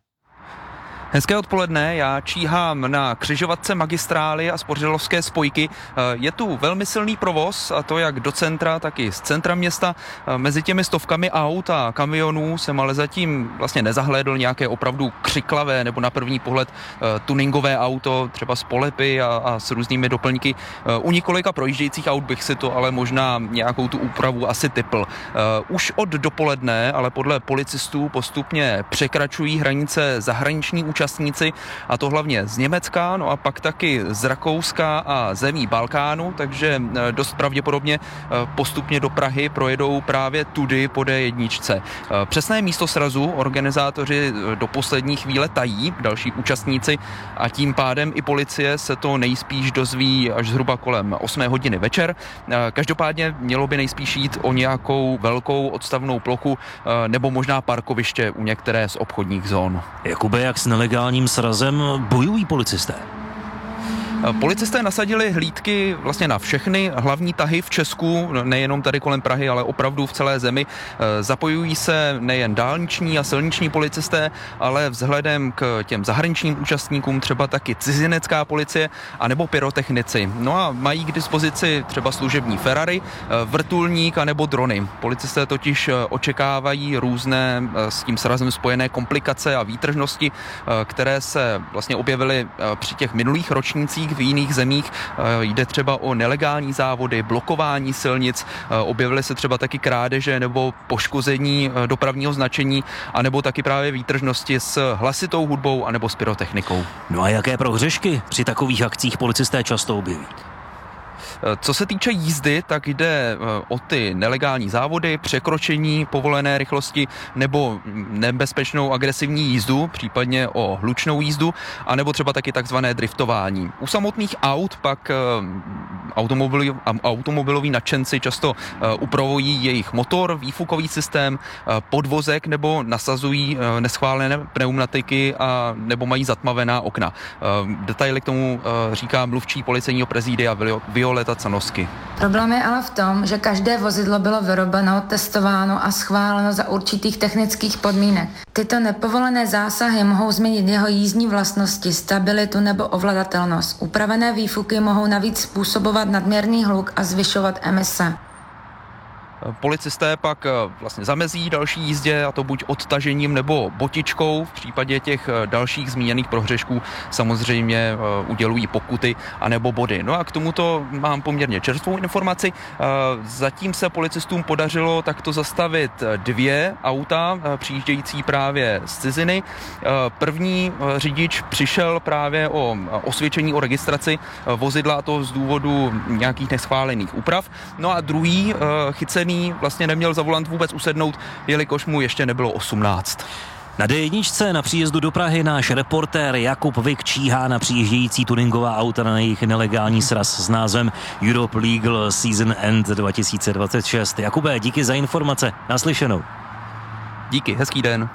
Hezké odpoledne, já číhám na křižovatce magistrály a Spořilovské spojky. Je tu velmi silný provoz, a to jak do centra, tak i z centra města. Mezi těmi stovkami aut a kamionů jsem ale zatím vlastně nezahlédl nějaké opravdu křiklavé nebo na první pohled tuningové auto, třeba s polepy a s různými doplňky. U několika projíždějících aut bych si to ale možná nějakou tu úpravu asi tipl. Už od dopoledne, ale podle policistů postupně překračují hranice zahraniční účastníci, a to hlavně z Německa, no a pak taky z Rakouska a zemí Balkánu, takže dost pravděpodobně postupně do Prahy projedou právě tudy po D1. Přesné místo srazu organizátoři do poslední chvíle tají, další účastníci, a tím pádem i policie se to nejspíš dozví až zhruba kolem 8 hodiny večer. Každopádně mělo by nejspíš jít o nějakou velkou odstavnou plochu nebo možná parkoviště u některé z obchodních zón. Jakube, jak s nelegálním srazem bojují policisté? Policisté nasadili hlídky vlastně na všechny hlavní tahy v Česku, nejenom tady kolem Prahy, ale opravdu v celé zemi. Zapojují se nejen dálniční a silniční policisté, ale vzhledem k těm zahraničním účastníkům třeba taky cizinecká policie anebo pyrotechnici. No a mají k dispozici třeba služební Ferrari, vrtulník anebo drony. Policisté totiž očekávají různé s tím srazem spojené komplikace a výtržnosti, které se vlastně objevily při těch minulých ročnících v jiných zemích. Jde třeba o nelegální závody, blokování silnic, objevily se třeba taky krádeže nebo poškození dopravního značení, anebo taky právě výtržnosti s hlasitou hudbou anebo s pyrotechnikou. No a jaké prohřešky při takových akcích policisté často objeví? Co se týče jízdy, tak jde o ty nelegální závody, překročení povolené rychlosti nebo nebezpečnou agresivní jízdu, případně o hlučnou jízdu, anebo třeba taky takzvané driftování. U samotných aut pak automobiloví nadšenci často upravují jejich motor, výfukový systém, podvozek nebo nasazují neschválené pneumatiky a nebo mají zatmavená okna. Detaily k tomu říká mluvčí policejního prezidia Violeta Canosky. Problém je ale v tom, že každé vozidlo bylo vyrobeno, testováno a schváleno za určitých technických podmínek. Tyto nepovolené zásahy mohou změnit jeho jízdní vlastnosti, stabilitu nebo ovladatelnost. Upravené výfuky mohou navíc způsobovat nadměrný hluk a zvyšovat emise. Policisté pak vlastně zamezí další jízdě, a to buď odtažením nebo botičkou. V případě těch dalších zmíněných prohřešků samozřejmě udělují pokuty anebo body. No a k tomuto mám poměrně čerstvou informaci. Zatím se policistům podařilo takto zastavit 2 auta přijíždějící právě z ciziny. První řidič přišel právě o osvědčení o registraci vozidla, a to z důvodu nějakých neschválených úprav. No a druhý chycený vlastně neměl za volant vůbec usednout, jelikož mu ještě nebylo 18. Na D1 na příjezdu do Prahy náš reportér Jakub Vik číhá na přijíždějící tuningová auta na jejich nelegální sraz s názvem Europe Legal Season End 2026. Jakube, díky za informace. Naslyšenou. Díky, hezký den.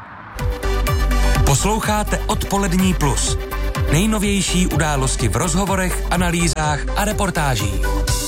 Posloucháte Odpolední plus. Nejnovější události v rozhovorech, analýzách a reportážích.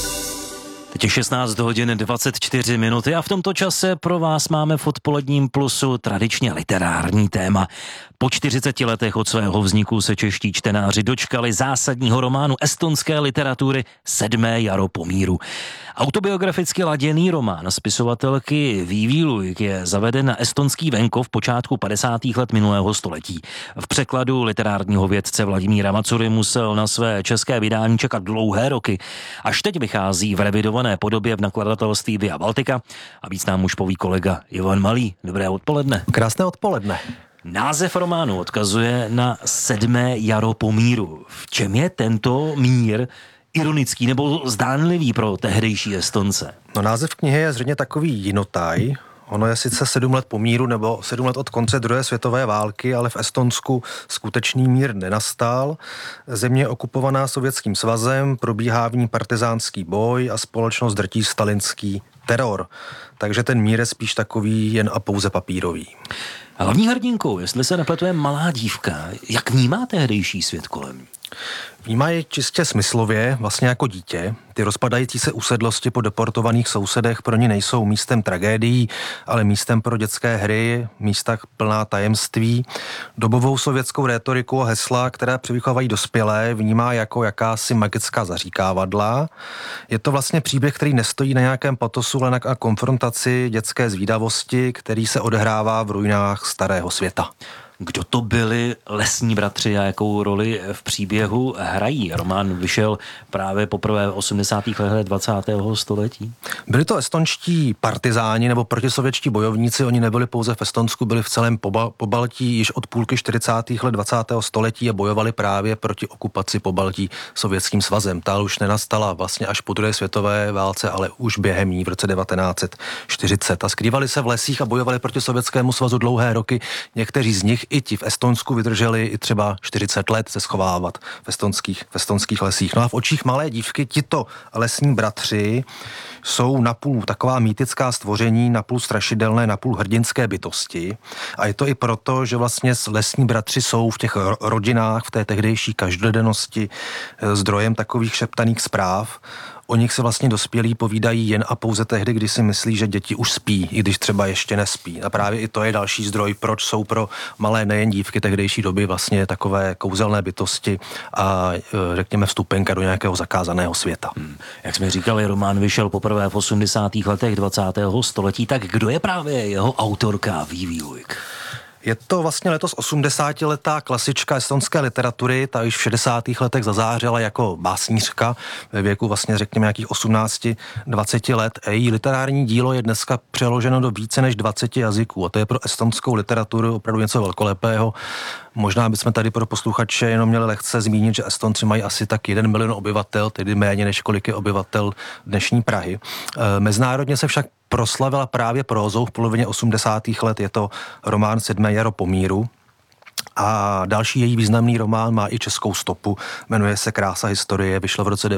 Teď je 16 hodin 24 minuty a v tomto čase pro vás máme v Odpoledním plusu tradičně literární téma. Po 40 letech od svého vzniku se čeští čtenáři dočkali zásadního románu estonské literatury 7. jaro po míru. Autobiograficky laděný román spisovatelky Vivi Luik je zaveden na estonský venkov počátku 50. let minulého století. V překladu literárního vědce Vladimíra Macury musel na své české vydání čekat dlouhé roky. Až teď vychází v revidované podobě v nakladatelství Via Baltica a víc nám už poví kolega Ivan Malý. Dobré odpoledne. Krásné odpoledne. Název románu odkazuje na 7. jaro po míru. V čem je tento mír ironický nebo zdánlivý pro tehdejší Estonce? No, název knihy je zřejmě takový jinotaj. Ono je sice 7 let po míru nebo 7 let od konce druhé světové války, ale v Estonsku skutečný mír nenastal. Země je okupovaná Sovětským svazem, probíhá v ní partizánský boj a společnost drtí stalinský teror. Takže ten mír je spíš takový jen a pouze papírový. Hlavní hrdinkou, jestli se nepletu, je malá dívka. Jak vnímá tehdejší svět kolem ní? Vnímá je čistě smyslově, vlastně jako dítě. Ty rozpadající se usedlosti po deportovaných sousedech pro ní nejsou místem tragédií, ale místem pro dětské hry, místa plná tajemství. Dobovou sovětskou rétoriku a hesla, které převychovávají dospělé, vnímá jako jakási magická zaříkávadla. Je to vlastně příběh, který nestojí na nějakém patosu, ale na konfrontaci dětské zvídavosti, který se odehrává v ruinách starého světa. Kdo to byli lesní bratři a jakou roli v příběhu hrají? Román vyšel právě poprvé v 80. letech 20. století. Byli to estonští partizáni nebo protisovětští bojovníci, oni nebyli pouze v Estonsku, byli v celém Pobaltí již od půlky 40. let 20. století a bojovali právě proti okupaci Pobaltí Sovětským svazem. Ta už nenastala vlastně až po druhé světové válce, ale už během ní v roce 1940. A skrývali se v lesích a bojovali proti Sovětskému svazu dlouhé roky. Někteří z nich i ti v Estonsku vydrželi i třeba 40 let se schovávat v estonských lesích. No a v očích malé dívky tito lesní bratři jsou napůl taková mýtická stvoření, napůl strašidelné, napůl hrdinské bytosti. A je to i proto, že vlastně lesní bratři jsou v těch rodinách, v té tehdejší každodennosti zdrojem takových šeptaných zpráv. O nich se vlastně dospělí povídají jen a pouze tehdy, kdy si myslí, že děti už spí, i když třeba ještě nespí. A právě i to je další zdroj, proč jsou pro malé nejen dívky tehdejší doby vlastně takové kouzelné bytosti a řekněme vstupenka do nějakého zakázaného světa. Jak jsme říkali, román vyšel poprvé v 80. letech 20. století, tak kdo je právě jeho autorka Vivi Luik? Je to vlastně letos 80letá klasička estonské literatury, ta již v 60. letech zazářila jako básnířka ve věku vlastně řekněme nějakých 18-20 let. Její literární dílo je dneska přeloženo do více než 20 jazyků a to je pro estonskou literaturu opravdu něco velkolepého. Možná bychom tady pro posluchače jenom měli lehce zmínit, že Estonci mají asi tak 1 milion obyvatel, tedy méně než kolik je obyvatel dnešní Prahy. Mezinárodně se však proslavila právě prózou v polovině 80. let, je to román 7. jaro po míru. A další její významný román má i českou stopu, jmenuje se Krása historie, vyšlo v roce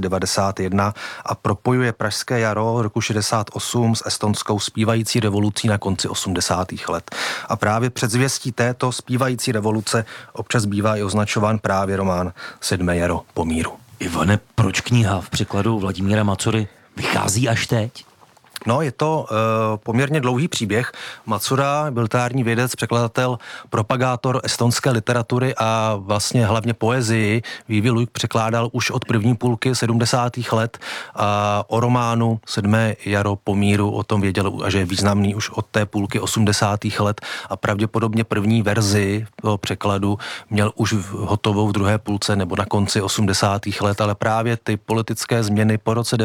1991 a propojuje pražské jaro roku 68 s estonskou zpívající revolucí na konci 80. let. A právě předzvěstí této zpívající revoluce občas bývá i označován právě román 7. jaro po míru. Ivane, proč kniha v překladu Vladimíra Macury vychází až teď? No, je to poměrně dlouhý příběh. Matsura byl literární vědec, překladatel, propagátor estonské literatury a vlastně hlavně poezii. Vivi Luik překládal už od první půlky 70. let a o románu 7. jaro po míru o tom věděl, že je významný už od té půlky 80. let a pravděpodobně první verzi toho překladu měl už hotovou v druhé půlce nebo na konci 80. let, ale právě ty politické změny po roce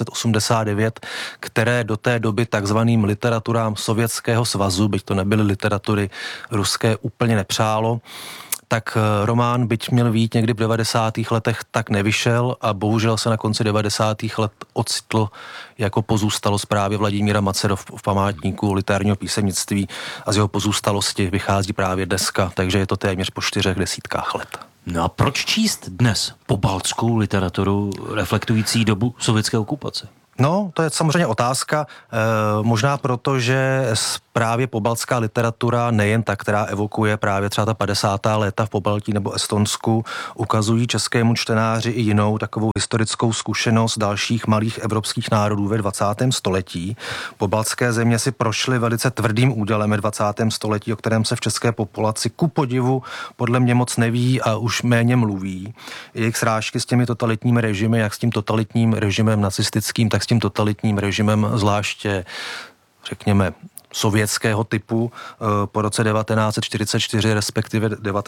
1989, které do té doby takzvaným literaturám Sovětského svazu, byť to nebyly literatury ruské, úplně nepřálo, tak román, byť měl vyjít někdy v 90. letech, tak nevyšel a bohužel se na konci 90. let ocitl jako pozůstalost právě Vladimíra Macera v památníku literárního písemnictví a z jeho pozůstalosti vychází právě dneska, takže je to téměř po 4 desítkách let. No a proč číst dnes pobaltskou literaturu reflektující dobu sovětské okupace? No, to je samozřejmě otázka, možná proto, že právě pobaltská literatura, nejen ta, která evokuje právě třeba ta 50. léta v Pobaltí nebo Estonsku, ukazují českému čtenáři i jinou takovou historickou zkušenost dalších malých evropských národů ve 20. století. Pobaltské země si prošly velice tvrdým údělem ve 20. století, o kterém se v české populaci ku podivu podle mě moc neví a už méně mluví. Jejich srážky s těmi totalitními režimy, jak s tím totalitním režimem nacistickým, tak s tím totalitním režimem zvláště, řekněme, sovětského typu po roce 1944, respektive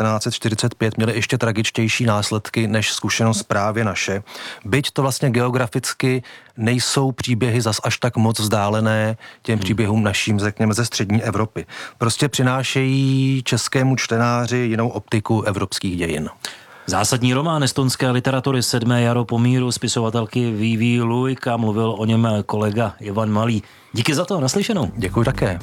1945 měly ještě tragičtější následky než zkušenost právě naše. Byť to vlastně geograficky nejsou příběhy zas až tak moc vzdálené těm příběhům naším, řekněme, ze střední Evropy. Prostě přinášejí českému čtenáři jinou optiku evropských dějin. Zásadní román estonské literatury 7. jaro po míru spisovatelky Vivi Luik a mluvil o něm kolega Ivan Malý. Díky za to, naslyšenou. Děkuji také.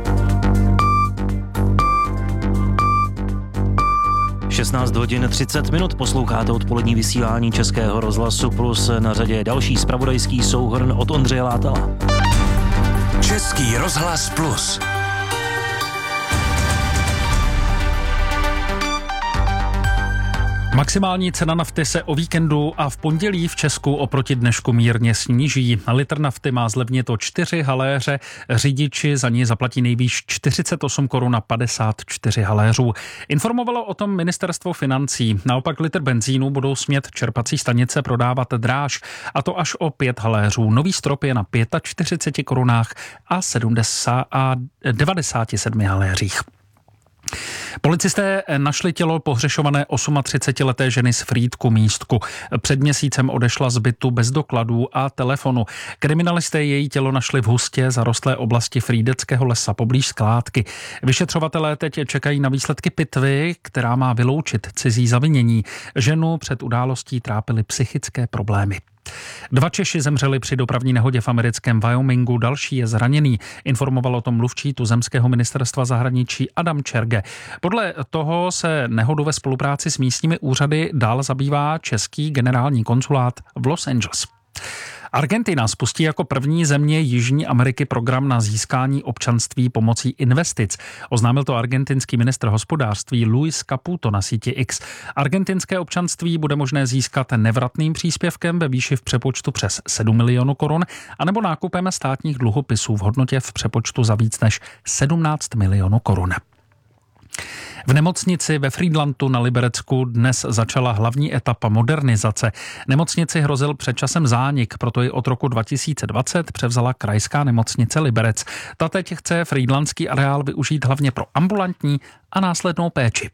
16 hodin 30 minut posloucháte odpolední vysílání Českého rozhlasu Plus, na řadě další zpravodajský souhrn od Ondřeje Látala. Český rozhlas Plus. Maximální cena nafty se o víkendu a v pondělí v Česku oproti dnešku mírně sníží. Litr nafty má zlevnit o 4 haléře, řidiči za ní zaplatí nejvýš 48 korun na 54 haléřů. Informovalo o tom ministerstvo financí. Naopak litr benzínu budou smět čerpací stanice prodávat dráž, a to až o 5 haléřů. Nový strop je na 45 korunách a 97 haléřích. Policisté našli tělo pohřešované 38leté ženy z Frýdku Místku. Před měsícem odešla z bytu bez dokladů a telefonu. Kriminalisté její tělo našli v hustě zarostlé oblasti Frýdeckého lesa poblíž skládky. Vyšetřovatelé teď čekají na výsledky pitvy, která má vyloučit cizí zavinění. Ženu před událostí trápily psychické problémy. 2 Češi zemřeli při dopravní nehodě v americkém Wyomingu, další je zraněný. Informoval o tom mluvčí tuzemského ministerstva zahraničí Adam Čerge. Podle toho se nehodu ve spolupráci s místními úřady dál zabývá český generální konzulát v Los Angeles. Argentina spustí jako první země Jižní Ameriky program na získání občanství pomocí investic. Oznámil to argentinský ministr hospodářství Luis Caputo na síti X. Argentinské občanství bude možné získat nevratným příspěvkem ve výši v přepočtu přes 7 milionů korun anebo nákupem státních dluhopisů v hodnotě v přepočtu za víc než 17 milionů korun. V nemocnici ve Frýdlantu na Liberecku dnes začala hlavní etapa modernizace. Nemocnici hrozil před časem zánik, proto ji od roku 2020 převzala krajská nemocnice Liberec. Ta teď chce frýdlantský areál využít hlavně pro ambulantní a následnou péči.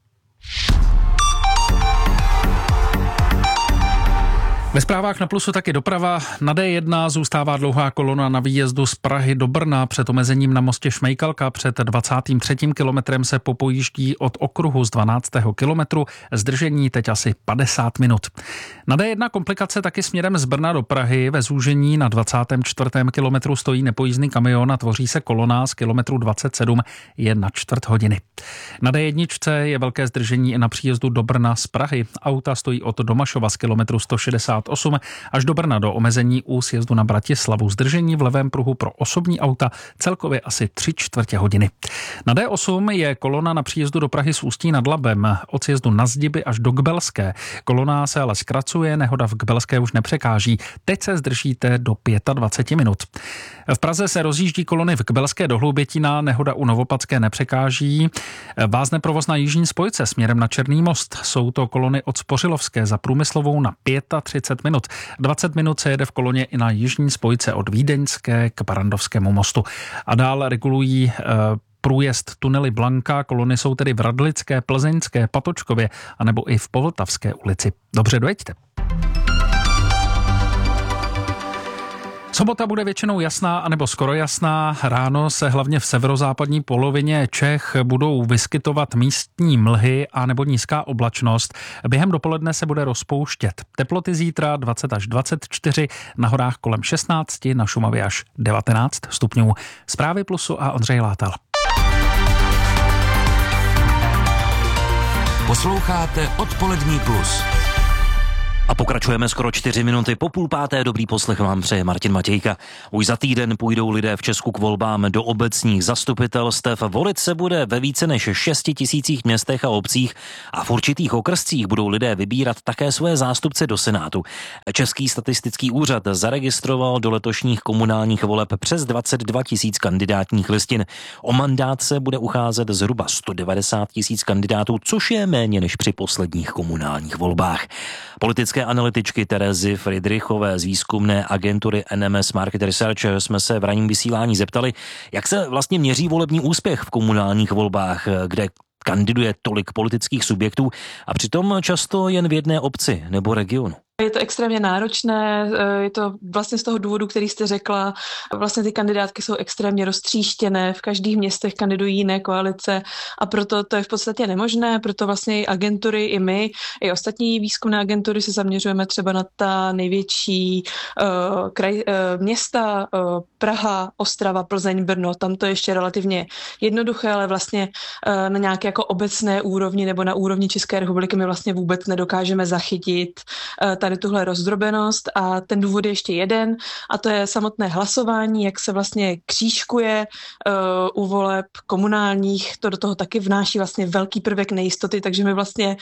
Ve zprávách na Plusu taky doprava. Na D1 zůstává dlouhá kolona na výjezdu z Prahy do Brna. Před omezením na mostě Šmejkalka před 23. kilometrem se popojíždí od okruhu z 12. kilometru. Zdržení teď asi 50 minut. Na D1 komplikace taky směrem z Brna do Prahy. Ve zúžení na 24. kilometru stojí nepojízdný kamion a tvoří se kolona z kilometru 27 je na čtvrt hodiny. Na D1 je velké zdržení i na příjezdu do Brna z Prahy. Auta stojí od Domašova z kilometru 160 58 až do Brna do omezení u sjezdu na Bratislavu. Zdržení v levém pruhu pro osobní auta celkově asi 3/4 hodiny. Na D8 je kolona na příjezdu do Prahy z Ústí nad Labem od sjezdu na Zdiby až do Kbelské. Kolona se ale zkracuje, nehoda v Kbelské už nepřekáží. Teď se zdržíte do 25 minut. V Praze se rozjíždí kolony v Kbelské do Hloubětína, nehoda u Novopadské nepřekáží. Vázne provoz na jižní spojce směrem na Černý most. Jsou to kolony od Spořilovské za Průmyslovou na 35 minut. 20 minut se jede v koloně i na jižní spojce od Vídeňské k Barandovskému mostu. A dál regulují průjezd tunely Blanka, kolony jsou tedy v Radlické, Plzeňské, Patočkově anebo i v Povltavské ulici. Dobře, dojeďte. Sobota bude většinou jasná anebo skoro jasná. Ráno se hlavně v severozápadní polovině Čech budou vyskytovat místní mlhy a nebo nízká oblačnost. Během dopoledne se bude rozpouštět. Teploty zítra 20 až 24, na horách kolem 16, na Šumavě až 19 stupňů. Zprávy Plusu a Ondřej Látal. Posloucháte Odpolední plus. A pokračujeme skoro 4 minuty po 4:30. Dobrý poslech vám přeje Martin Matějka. Už za týden půjdou lidé v Česku k volbám do obecních zastupitelstev. Volit se bude ve více než 6 000 městech a obcích a v určitých okrscích budou lidé vybírat také své zástupce do Senátu. Český statistický úřad zaregistroval do letošních komunálních voleb přes 22 000 kandidátních listin. O mandát se bude ucházet zhruba 190 000 kandidátů, což je méně než při posledních komunálních volbách. Politické analytičky Terezy Friedrichové z výzkumné agentury NMS Market Research jsme se v ranním vysílání zeptali, jak se vlastně měří volební úspěch v komunálních volbách, kde kandiduje tolik politických subjektů a přitom často jen v jedné obci nebo regionu. Je to extrémně náročné, je to vlastně z toho důvodu, který jste řekla, vlastně ty kandidátky jsou extrémně roztříštěné, v každých městech kandidují jiné koalice a proto to je v podstatě nemožné, proto vlastně i agentury, i my, i ostatní výzkumné agentury se zaměřujeme třeba na ta největší města, Praha, Ostrava, Plzeň, Brno, tam to je ještě relativně jednoduché, ale vlastně na nějaké jako obecné úrovni nebo na úrovni České republiky my vlastně vůbec nedokážeme zachytit tady tuhle rozdrobenost a ten důvod je ještě jeden a to je samotné hlasování, jak se vlastně křížkuje u voleb komunálních, to do toho taky vnáší vlastně velký prvek nejistoty, takže my vlastně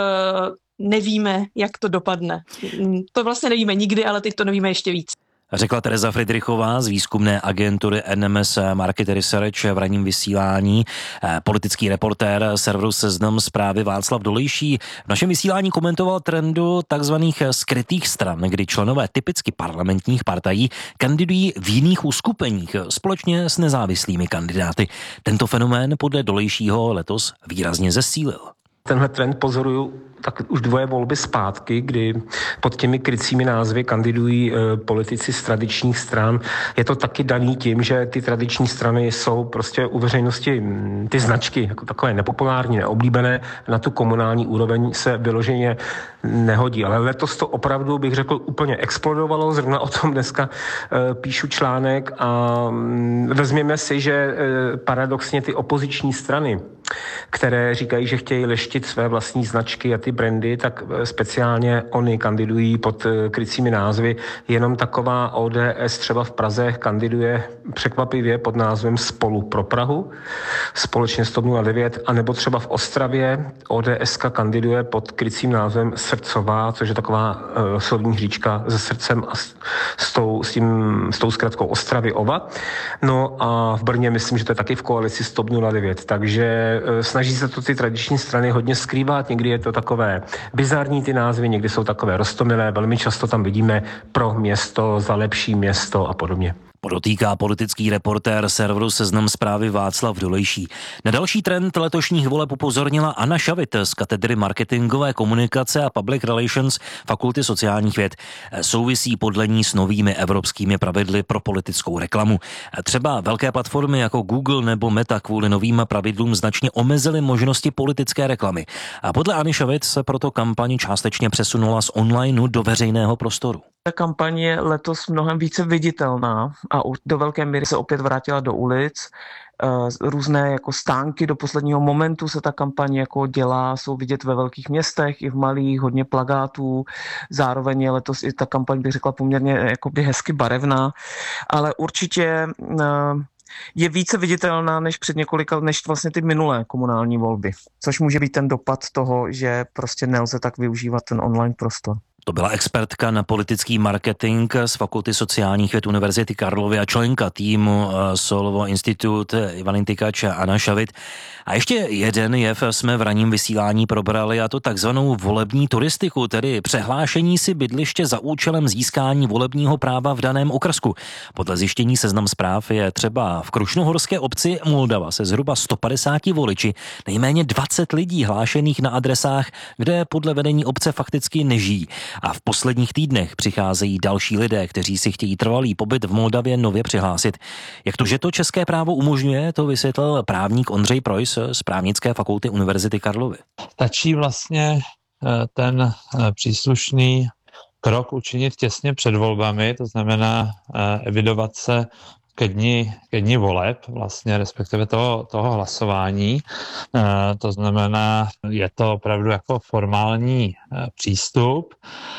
nevíme, jak to dopadne. To vlastně nevíme nikdy, ale teď to nevíme ještě víc. Řekla Tereza Friedrichová z výzkumné agentury NMS Market Research v ranním vysílání. Politický reportér serveru Seznam Zprávy Václav Dolejší v našem vysílání komentoval trendu takzvaných skrytých stran, kdy členové typicky parlamentních partají kandidují v jiných uskupeních společně s nezávislými kandidáty. Tento fenomén podle Dolejšího letos výrazně zesílil. Tenhle trend pozoruju tak už 2 volby zpátky, kdy pod těmi krycími názvy kandidují politici z tradičních stran. Je to taky daný tím, že ty tradiční strany jsou prostě u veřejnosti ty značky jako takové nepopulární, neoblíbené, na tu komunální úroveň se vyloženě nehodí. Ale letos to opravdu, bych řekl, úplně explodovalo. Zrovna o tom dneska píšu článek a vezměme si, že paradoxně ty opoziční strany, které říkají, že chtějí leštit své vlastní značky a ty brandy, tak speciálně oni kandidují pod krycími názvy. Jenom taková ODS třeba v Praze kandiduje překvapivě pod názvem Spolu pro Prahu, společně s TOP 09, anebo třeba v Ostravě ODSka kandiduje pod krycím názvem Srdcová, což je taková slovní hříčka se srdcem a s tou zkratkou Ostravy Ova. No a v Brně myslím, že to je taky v koalici s TOP 09, takže snaží se to ty tradiční strany hodně skrývat, někdy je to takové bizarní ty názvy, někdy jsou takové roztomilé, velmi často tam vidíme pro město, za lepší město a podobně. Podotýká politický reportér serveru Seznam Zprávy Václav Dolejší. Na další trend letošních voleb upozornila Anna Šavit z katedry marketingové komunikace a public relations Fakulty sociálních věd. Souvisí podle ní s novými evropskými pravidly pro politickou reklamu. Třeba velké platformy jako Google nebo Meta kvůli novým pravidlům značně omezily možnosti politické reklamy. A podle Anny Šavit se proto kampaň částečně přesunula z online do veřejného prostoru. Ta kampaň je letos mnohem více viditelná a do velké míry se opět vrátila do ulic. různé jako stánky do posledního momentu se ta kampaň jako dělá, jsou vidět ve velkých městech i v malých, hodně plakátů, zároveň je letos i ta kampaň, bych řekla, poměrně jakoby hezky barevná, ale určitě je více viditelná než než vlastně ty minulé komunální volby, což může být ten dopad toho, že prostě nelze tak využívat ten online prostor. To byla expertka na politický marketing z Fakulty sociálních věd Univerzity Karlovy a členka týmu Solovo Institute Ivan Tykač a Anna Šavit. A ještě jeden jev jsme v ranním vysílání probrali, a to takzvanou volební turistiku, tedy přehlášení si bydliště za účelem získání volebního práva v daném okrsku. Podle zjištění Seznam Zpráv je třeba v krušnohorské obci Moldava se zhruba 150 voliči nejméně 20 lidí hlášených na adresách, kde podle vedení obce fakticky nežijí. A v posledních týdnech přicházejí další lidé, kteří si chtějí trvalý pobyt v Moldavě nově přihlásit. Jak to, že to české právo umožňuje, to vysvětlil právník Ondřej Preuss z Právnické fakulty Univerzity Karlovy. Stačí vlastně ten příslušný krok učinit těsně před volbami, to znamená evidovat se ke dni voleb, vlastně respektive toho hlasování. To znamená, je to opravdu jako formální přístup.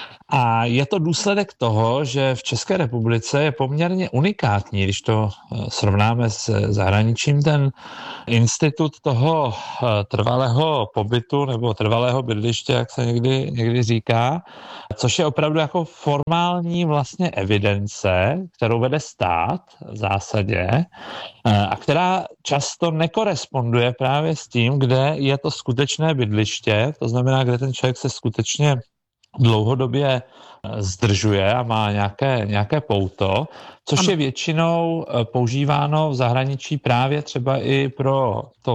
A je to důsledek toho, že v České republice je poměrně unikátní, když to srovnáme s zahraničím, ten institut toho trvalého pobytu nebo trvalého bydliště, jak se někdy říká, což je opravdu jako formální vlastně evidence, kterou vede stát v zásadě a která často nekoresponduje právě s tím, kde je to skutečné bydliště, to znamená, kde ten člověk se skutečně dlouhodobě zdržuje a má nějaké pouto, což je většinou používáno v zahraničí právě třeba i pro to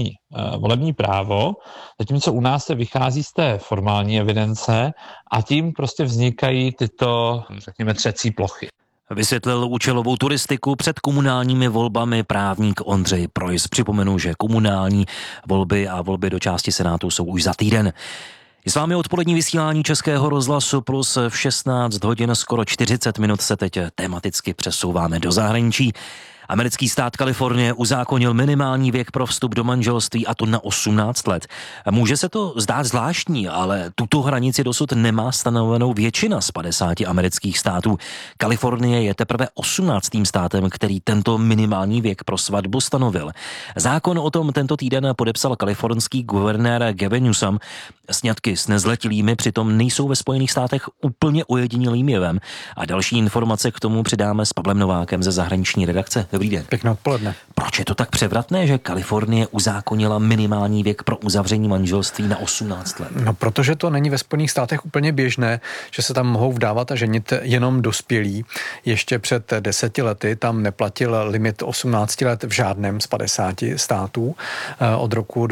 volební právo, zatímco u nás se vychází z té formální evidence a tím prostě vznikají tyto, řekněme, třecí plochy. Vysvětlil účelovou turistiku před komunálními volbami právník Ondřej Preuss. Připomenu, že komunální volby a volby do části Senátu jsou už za týden. S vámi odpolední vysílání Českého rozhlasu Plus v 16 hodin skoro 40 minut se teď tematicky přesouváme do zahraničí. Americký stát Kalifornie uzákonil minimální věk pro vstup do manželství, a to na 18 let. Může se to zdát zvláštní, ale tuto hranici dosud nemá stanovenou většina z 50 amerických států. Kalifornie je teprve 18. státem, který tento minimální věk pro svatbu stanovil. Zákon o tom tento týden podepsal kalifornský guvernér Gavin Newsom. Sňatky s nezletilými přitom nejsou ve Spojených státech úplně ojedinělým jevem. A další informace k tomu přidáme s Pavlem Novákem ze zahraniční redakce. Dobrý den. Pěkné odpoledne. Proč je to tak převratné, že Kalifornie uzákonila minimální věk pro uzavření manželství na 18 let? No, protože to není ve Spojených státech úplně běžné, že se tam mohou vdávat a ženit jenom dospělí. Ještě před 10 lety tam neplatil limit 18 let v žádném z 50 států. Od roku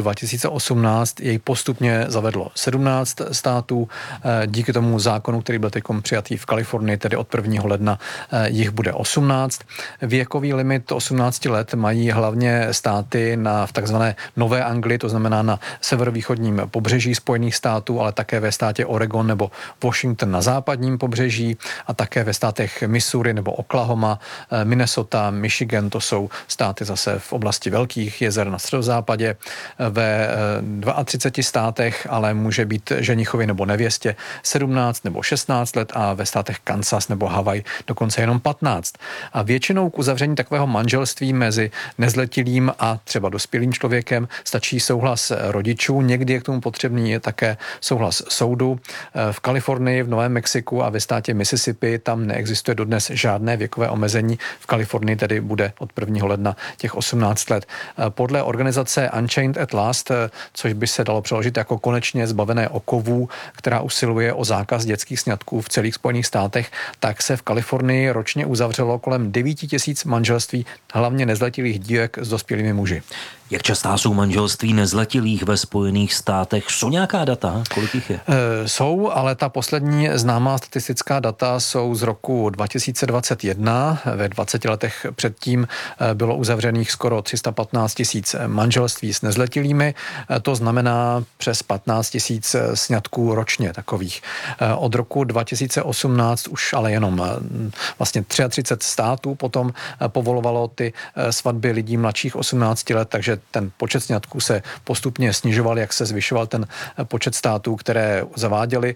2018 jej postupně zavedlo 17 států. Díky tomu zákonu, který byl teď přijatý v Kalifornii, tedy od 1. ledna, jich bude 18. Věkový limit 18 let mají hlavně státy v takzvané Nové Anglii, to znamená na severovýchodním pobřeží Spojených států, ale také ve státě Oregon nebo Washington na západním pobřeží a také ve státech Missouri nebo Oklahoma, Minnesota, Michigan, to jsou státy zase v oblasti velkých jezer na středozápadě. Ve 32 státech ale může být ženichovi nebo nevěstě 17 nebo 16 let a ve státech Kansas nebo Havaj dokonce jenom 15. A většinou k uzavření takového manželství mezi nezletilým a třeba dospělým člověkem stačí souhlas rodičů, někdy je k tomu potřebný také souhlas soudu. V Kalifornii, v Novém Mexiku a ve státě Mississippi tam neexistuje dodnes žádné věkové omezení. V Kalifornii tedy bude od 1. ledna těch 18 let. Podle organizace Unchained at Last, což by se dalo přeložit jako konečně zbavené okovů, která usiluje o zákaz dětských sňatků v celých Spojených státech, tak se v Kalifornii ročně uzavřelo kolem 9 000 manželství, hlavně nezletilých dívek s dospělými muži. Jak častá jsou manželství nezletilých ve Spojených státech? Jsou nějaká data? Kolik jich je? Jsou, ale ta poslední známá statistická data jsou z roku 2021. Ve 20 letech předtím bylo uzavřených skoro 315 000 manželství s nezletilými. To znamená přes 15 000 sňatků ročně takových. Od roku 2018 už ale jenom vlastně 33 států potom povolovalo ty svatby lidí mladších 18 let, takže ten počet sňatků se postupně snižoval, jak se zvyšoval ten počet států, které zaváděly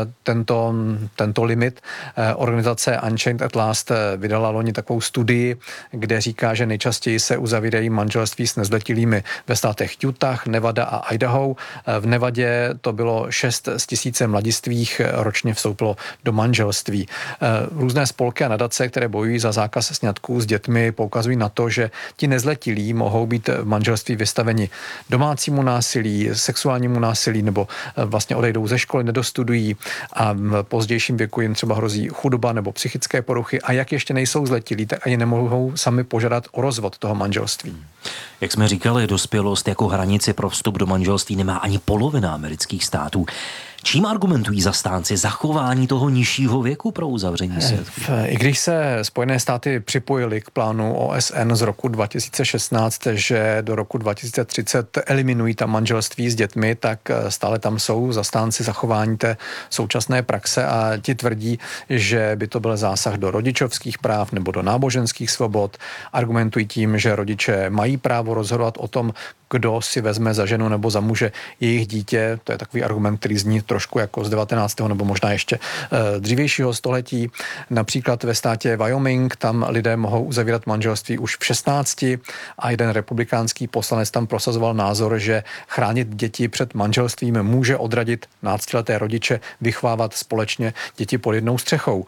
tento limit. Organizace Unchained at Last vydala loni takovou studii, kde říká, že nejčastěji se uzavírají manželství s nezletilými ve státech Utah, Nevada a Idaho. V Nevadě to bylo 6 z 1000 mladistvých ročně vstoupilo do manželství. Různé spolky a nadace, které bojují za zákaz sňatků s dětmi, poukazují na to, že ti nezletilí mohou být v manželství vystaveni domácímu násilí, sexuálnímu násilí nebo vlastně odejdou ze školy, nedostudují a v pozdějším věku jim třeba hrozí chudoba nebo psychické poruchy a jak ještě nejsou zletilí, tak ani nemohou sami požádat o rozvod toho manželství. Jak jsme říkali, dospělost jako hranici pro vstup do manželství nemá ani polovina amerických států. Čím argumentují zastánci zachování toho nižšího věku pro uzavření sňatku? I když se Spojené státy připojily k plánu OSN z roku 2016, že do roku 2030 eliminují ta manželství s dětmi, tak stále tam jsou zastánci zachování té současné praxe a ti tvrdí, že by to byl zásah do rodičovských práv nebo do náboženských svobod. Argumentují tím, že rodiče mají právo rozhodovat o tom, kdo si vezme za ženu nebo za muže jejich dítě. To je takový argument, který zní trošku jako z 19. nebo možná ještě dřívějšího století. Například ve státě Wyoming tam lidé mohou uzavírat manželství už v 16 a jeden republikánský poslanec tam prosazoval názor, že chránit děti před manželstvím může odradit 12leté rodiče vychovávat společně děti pod jednou střechou.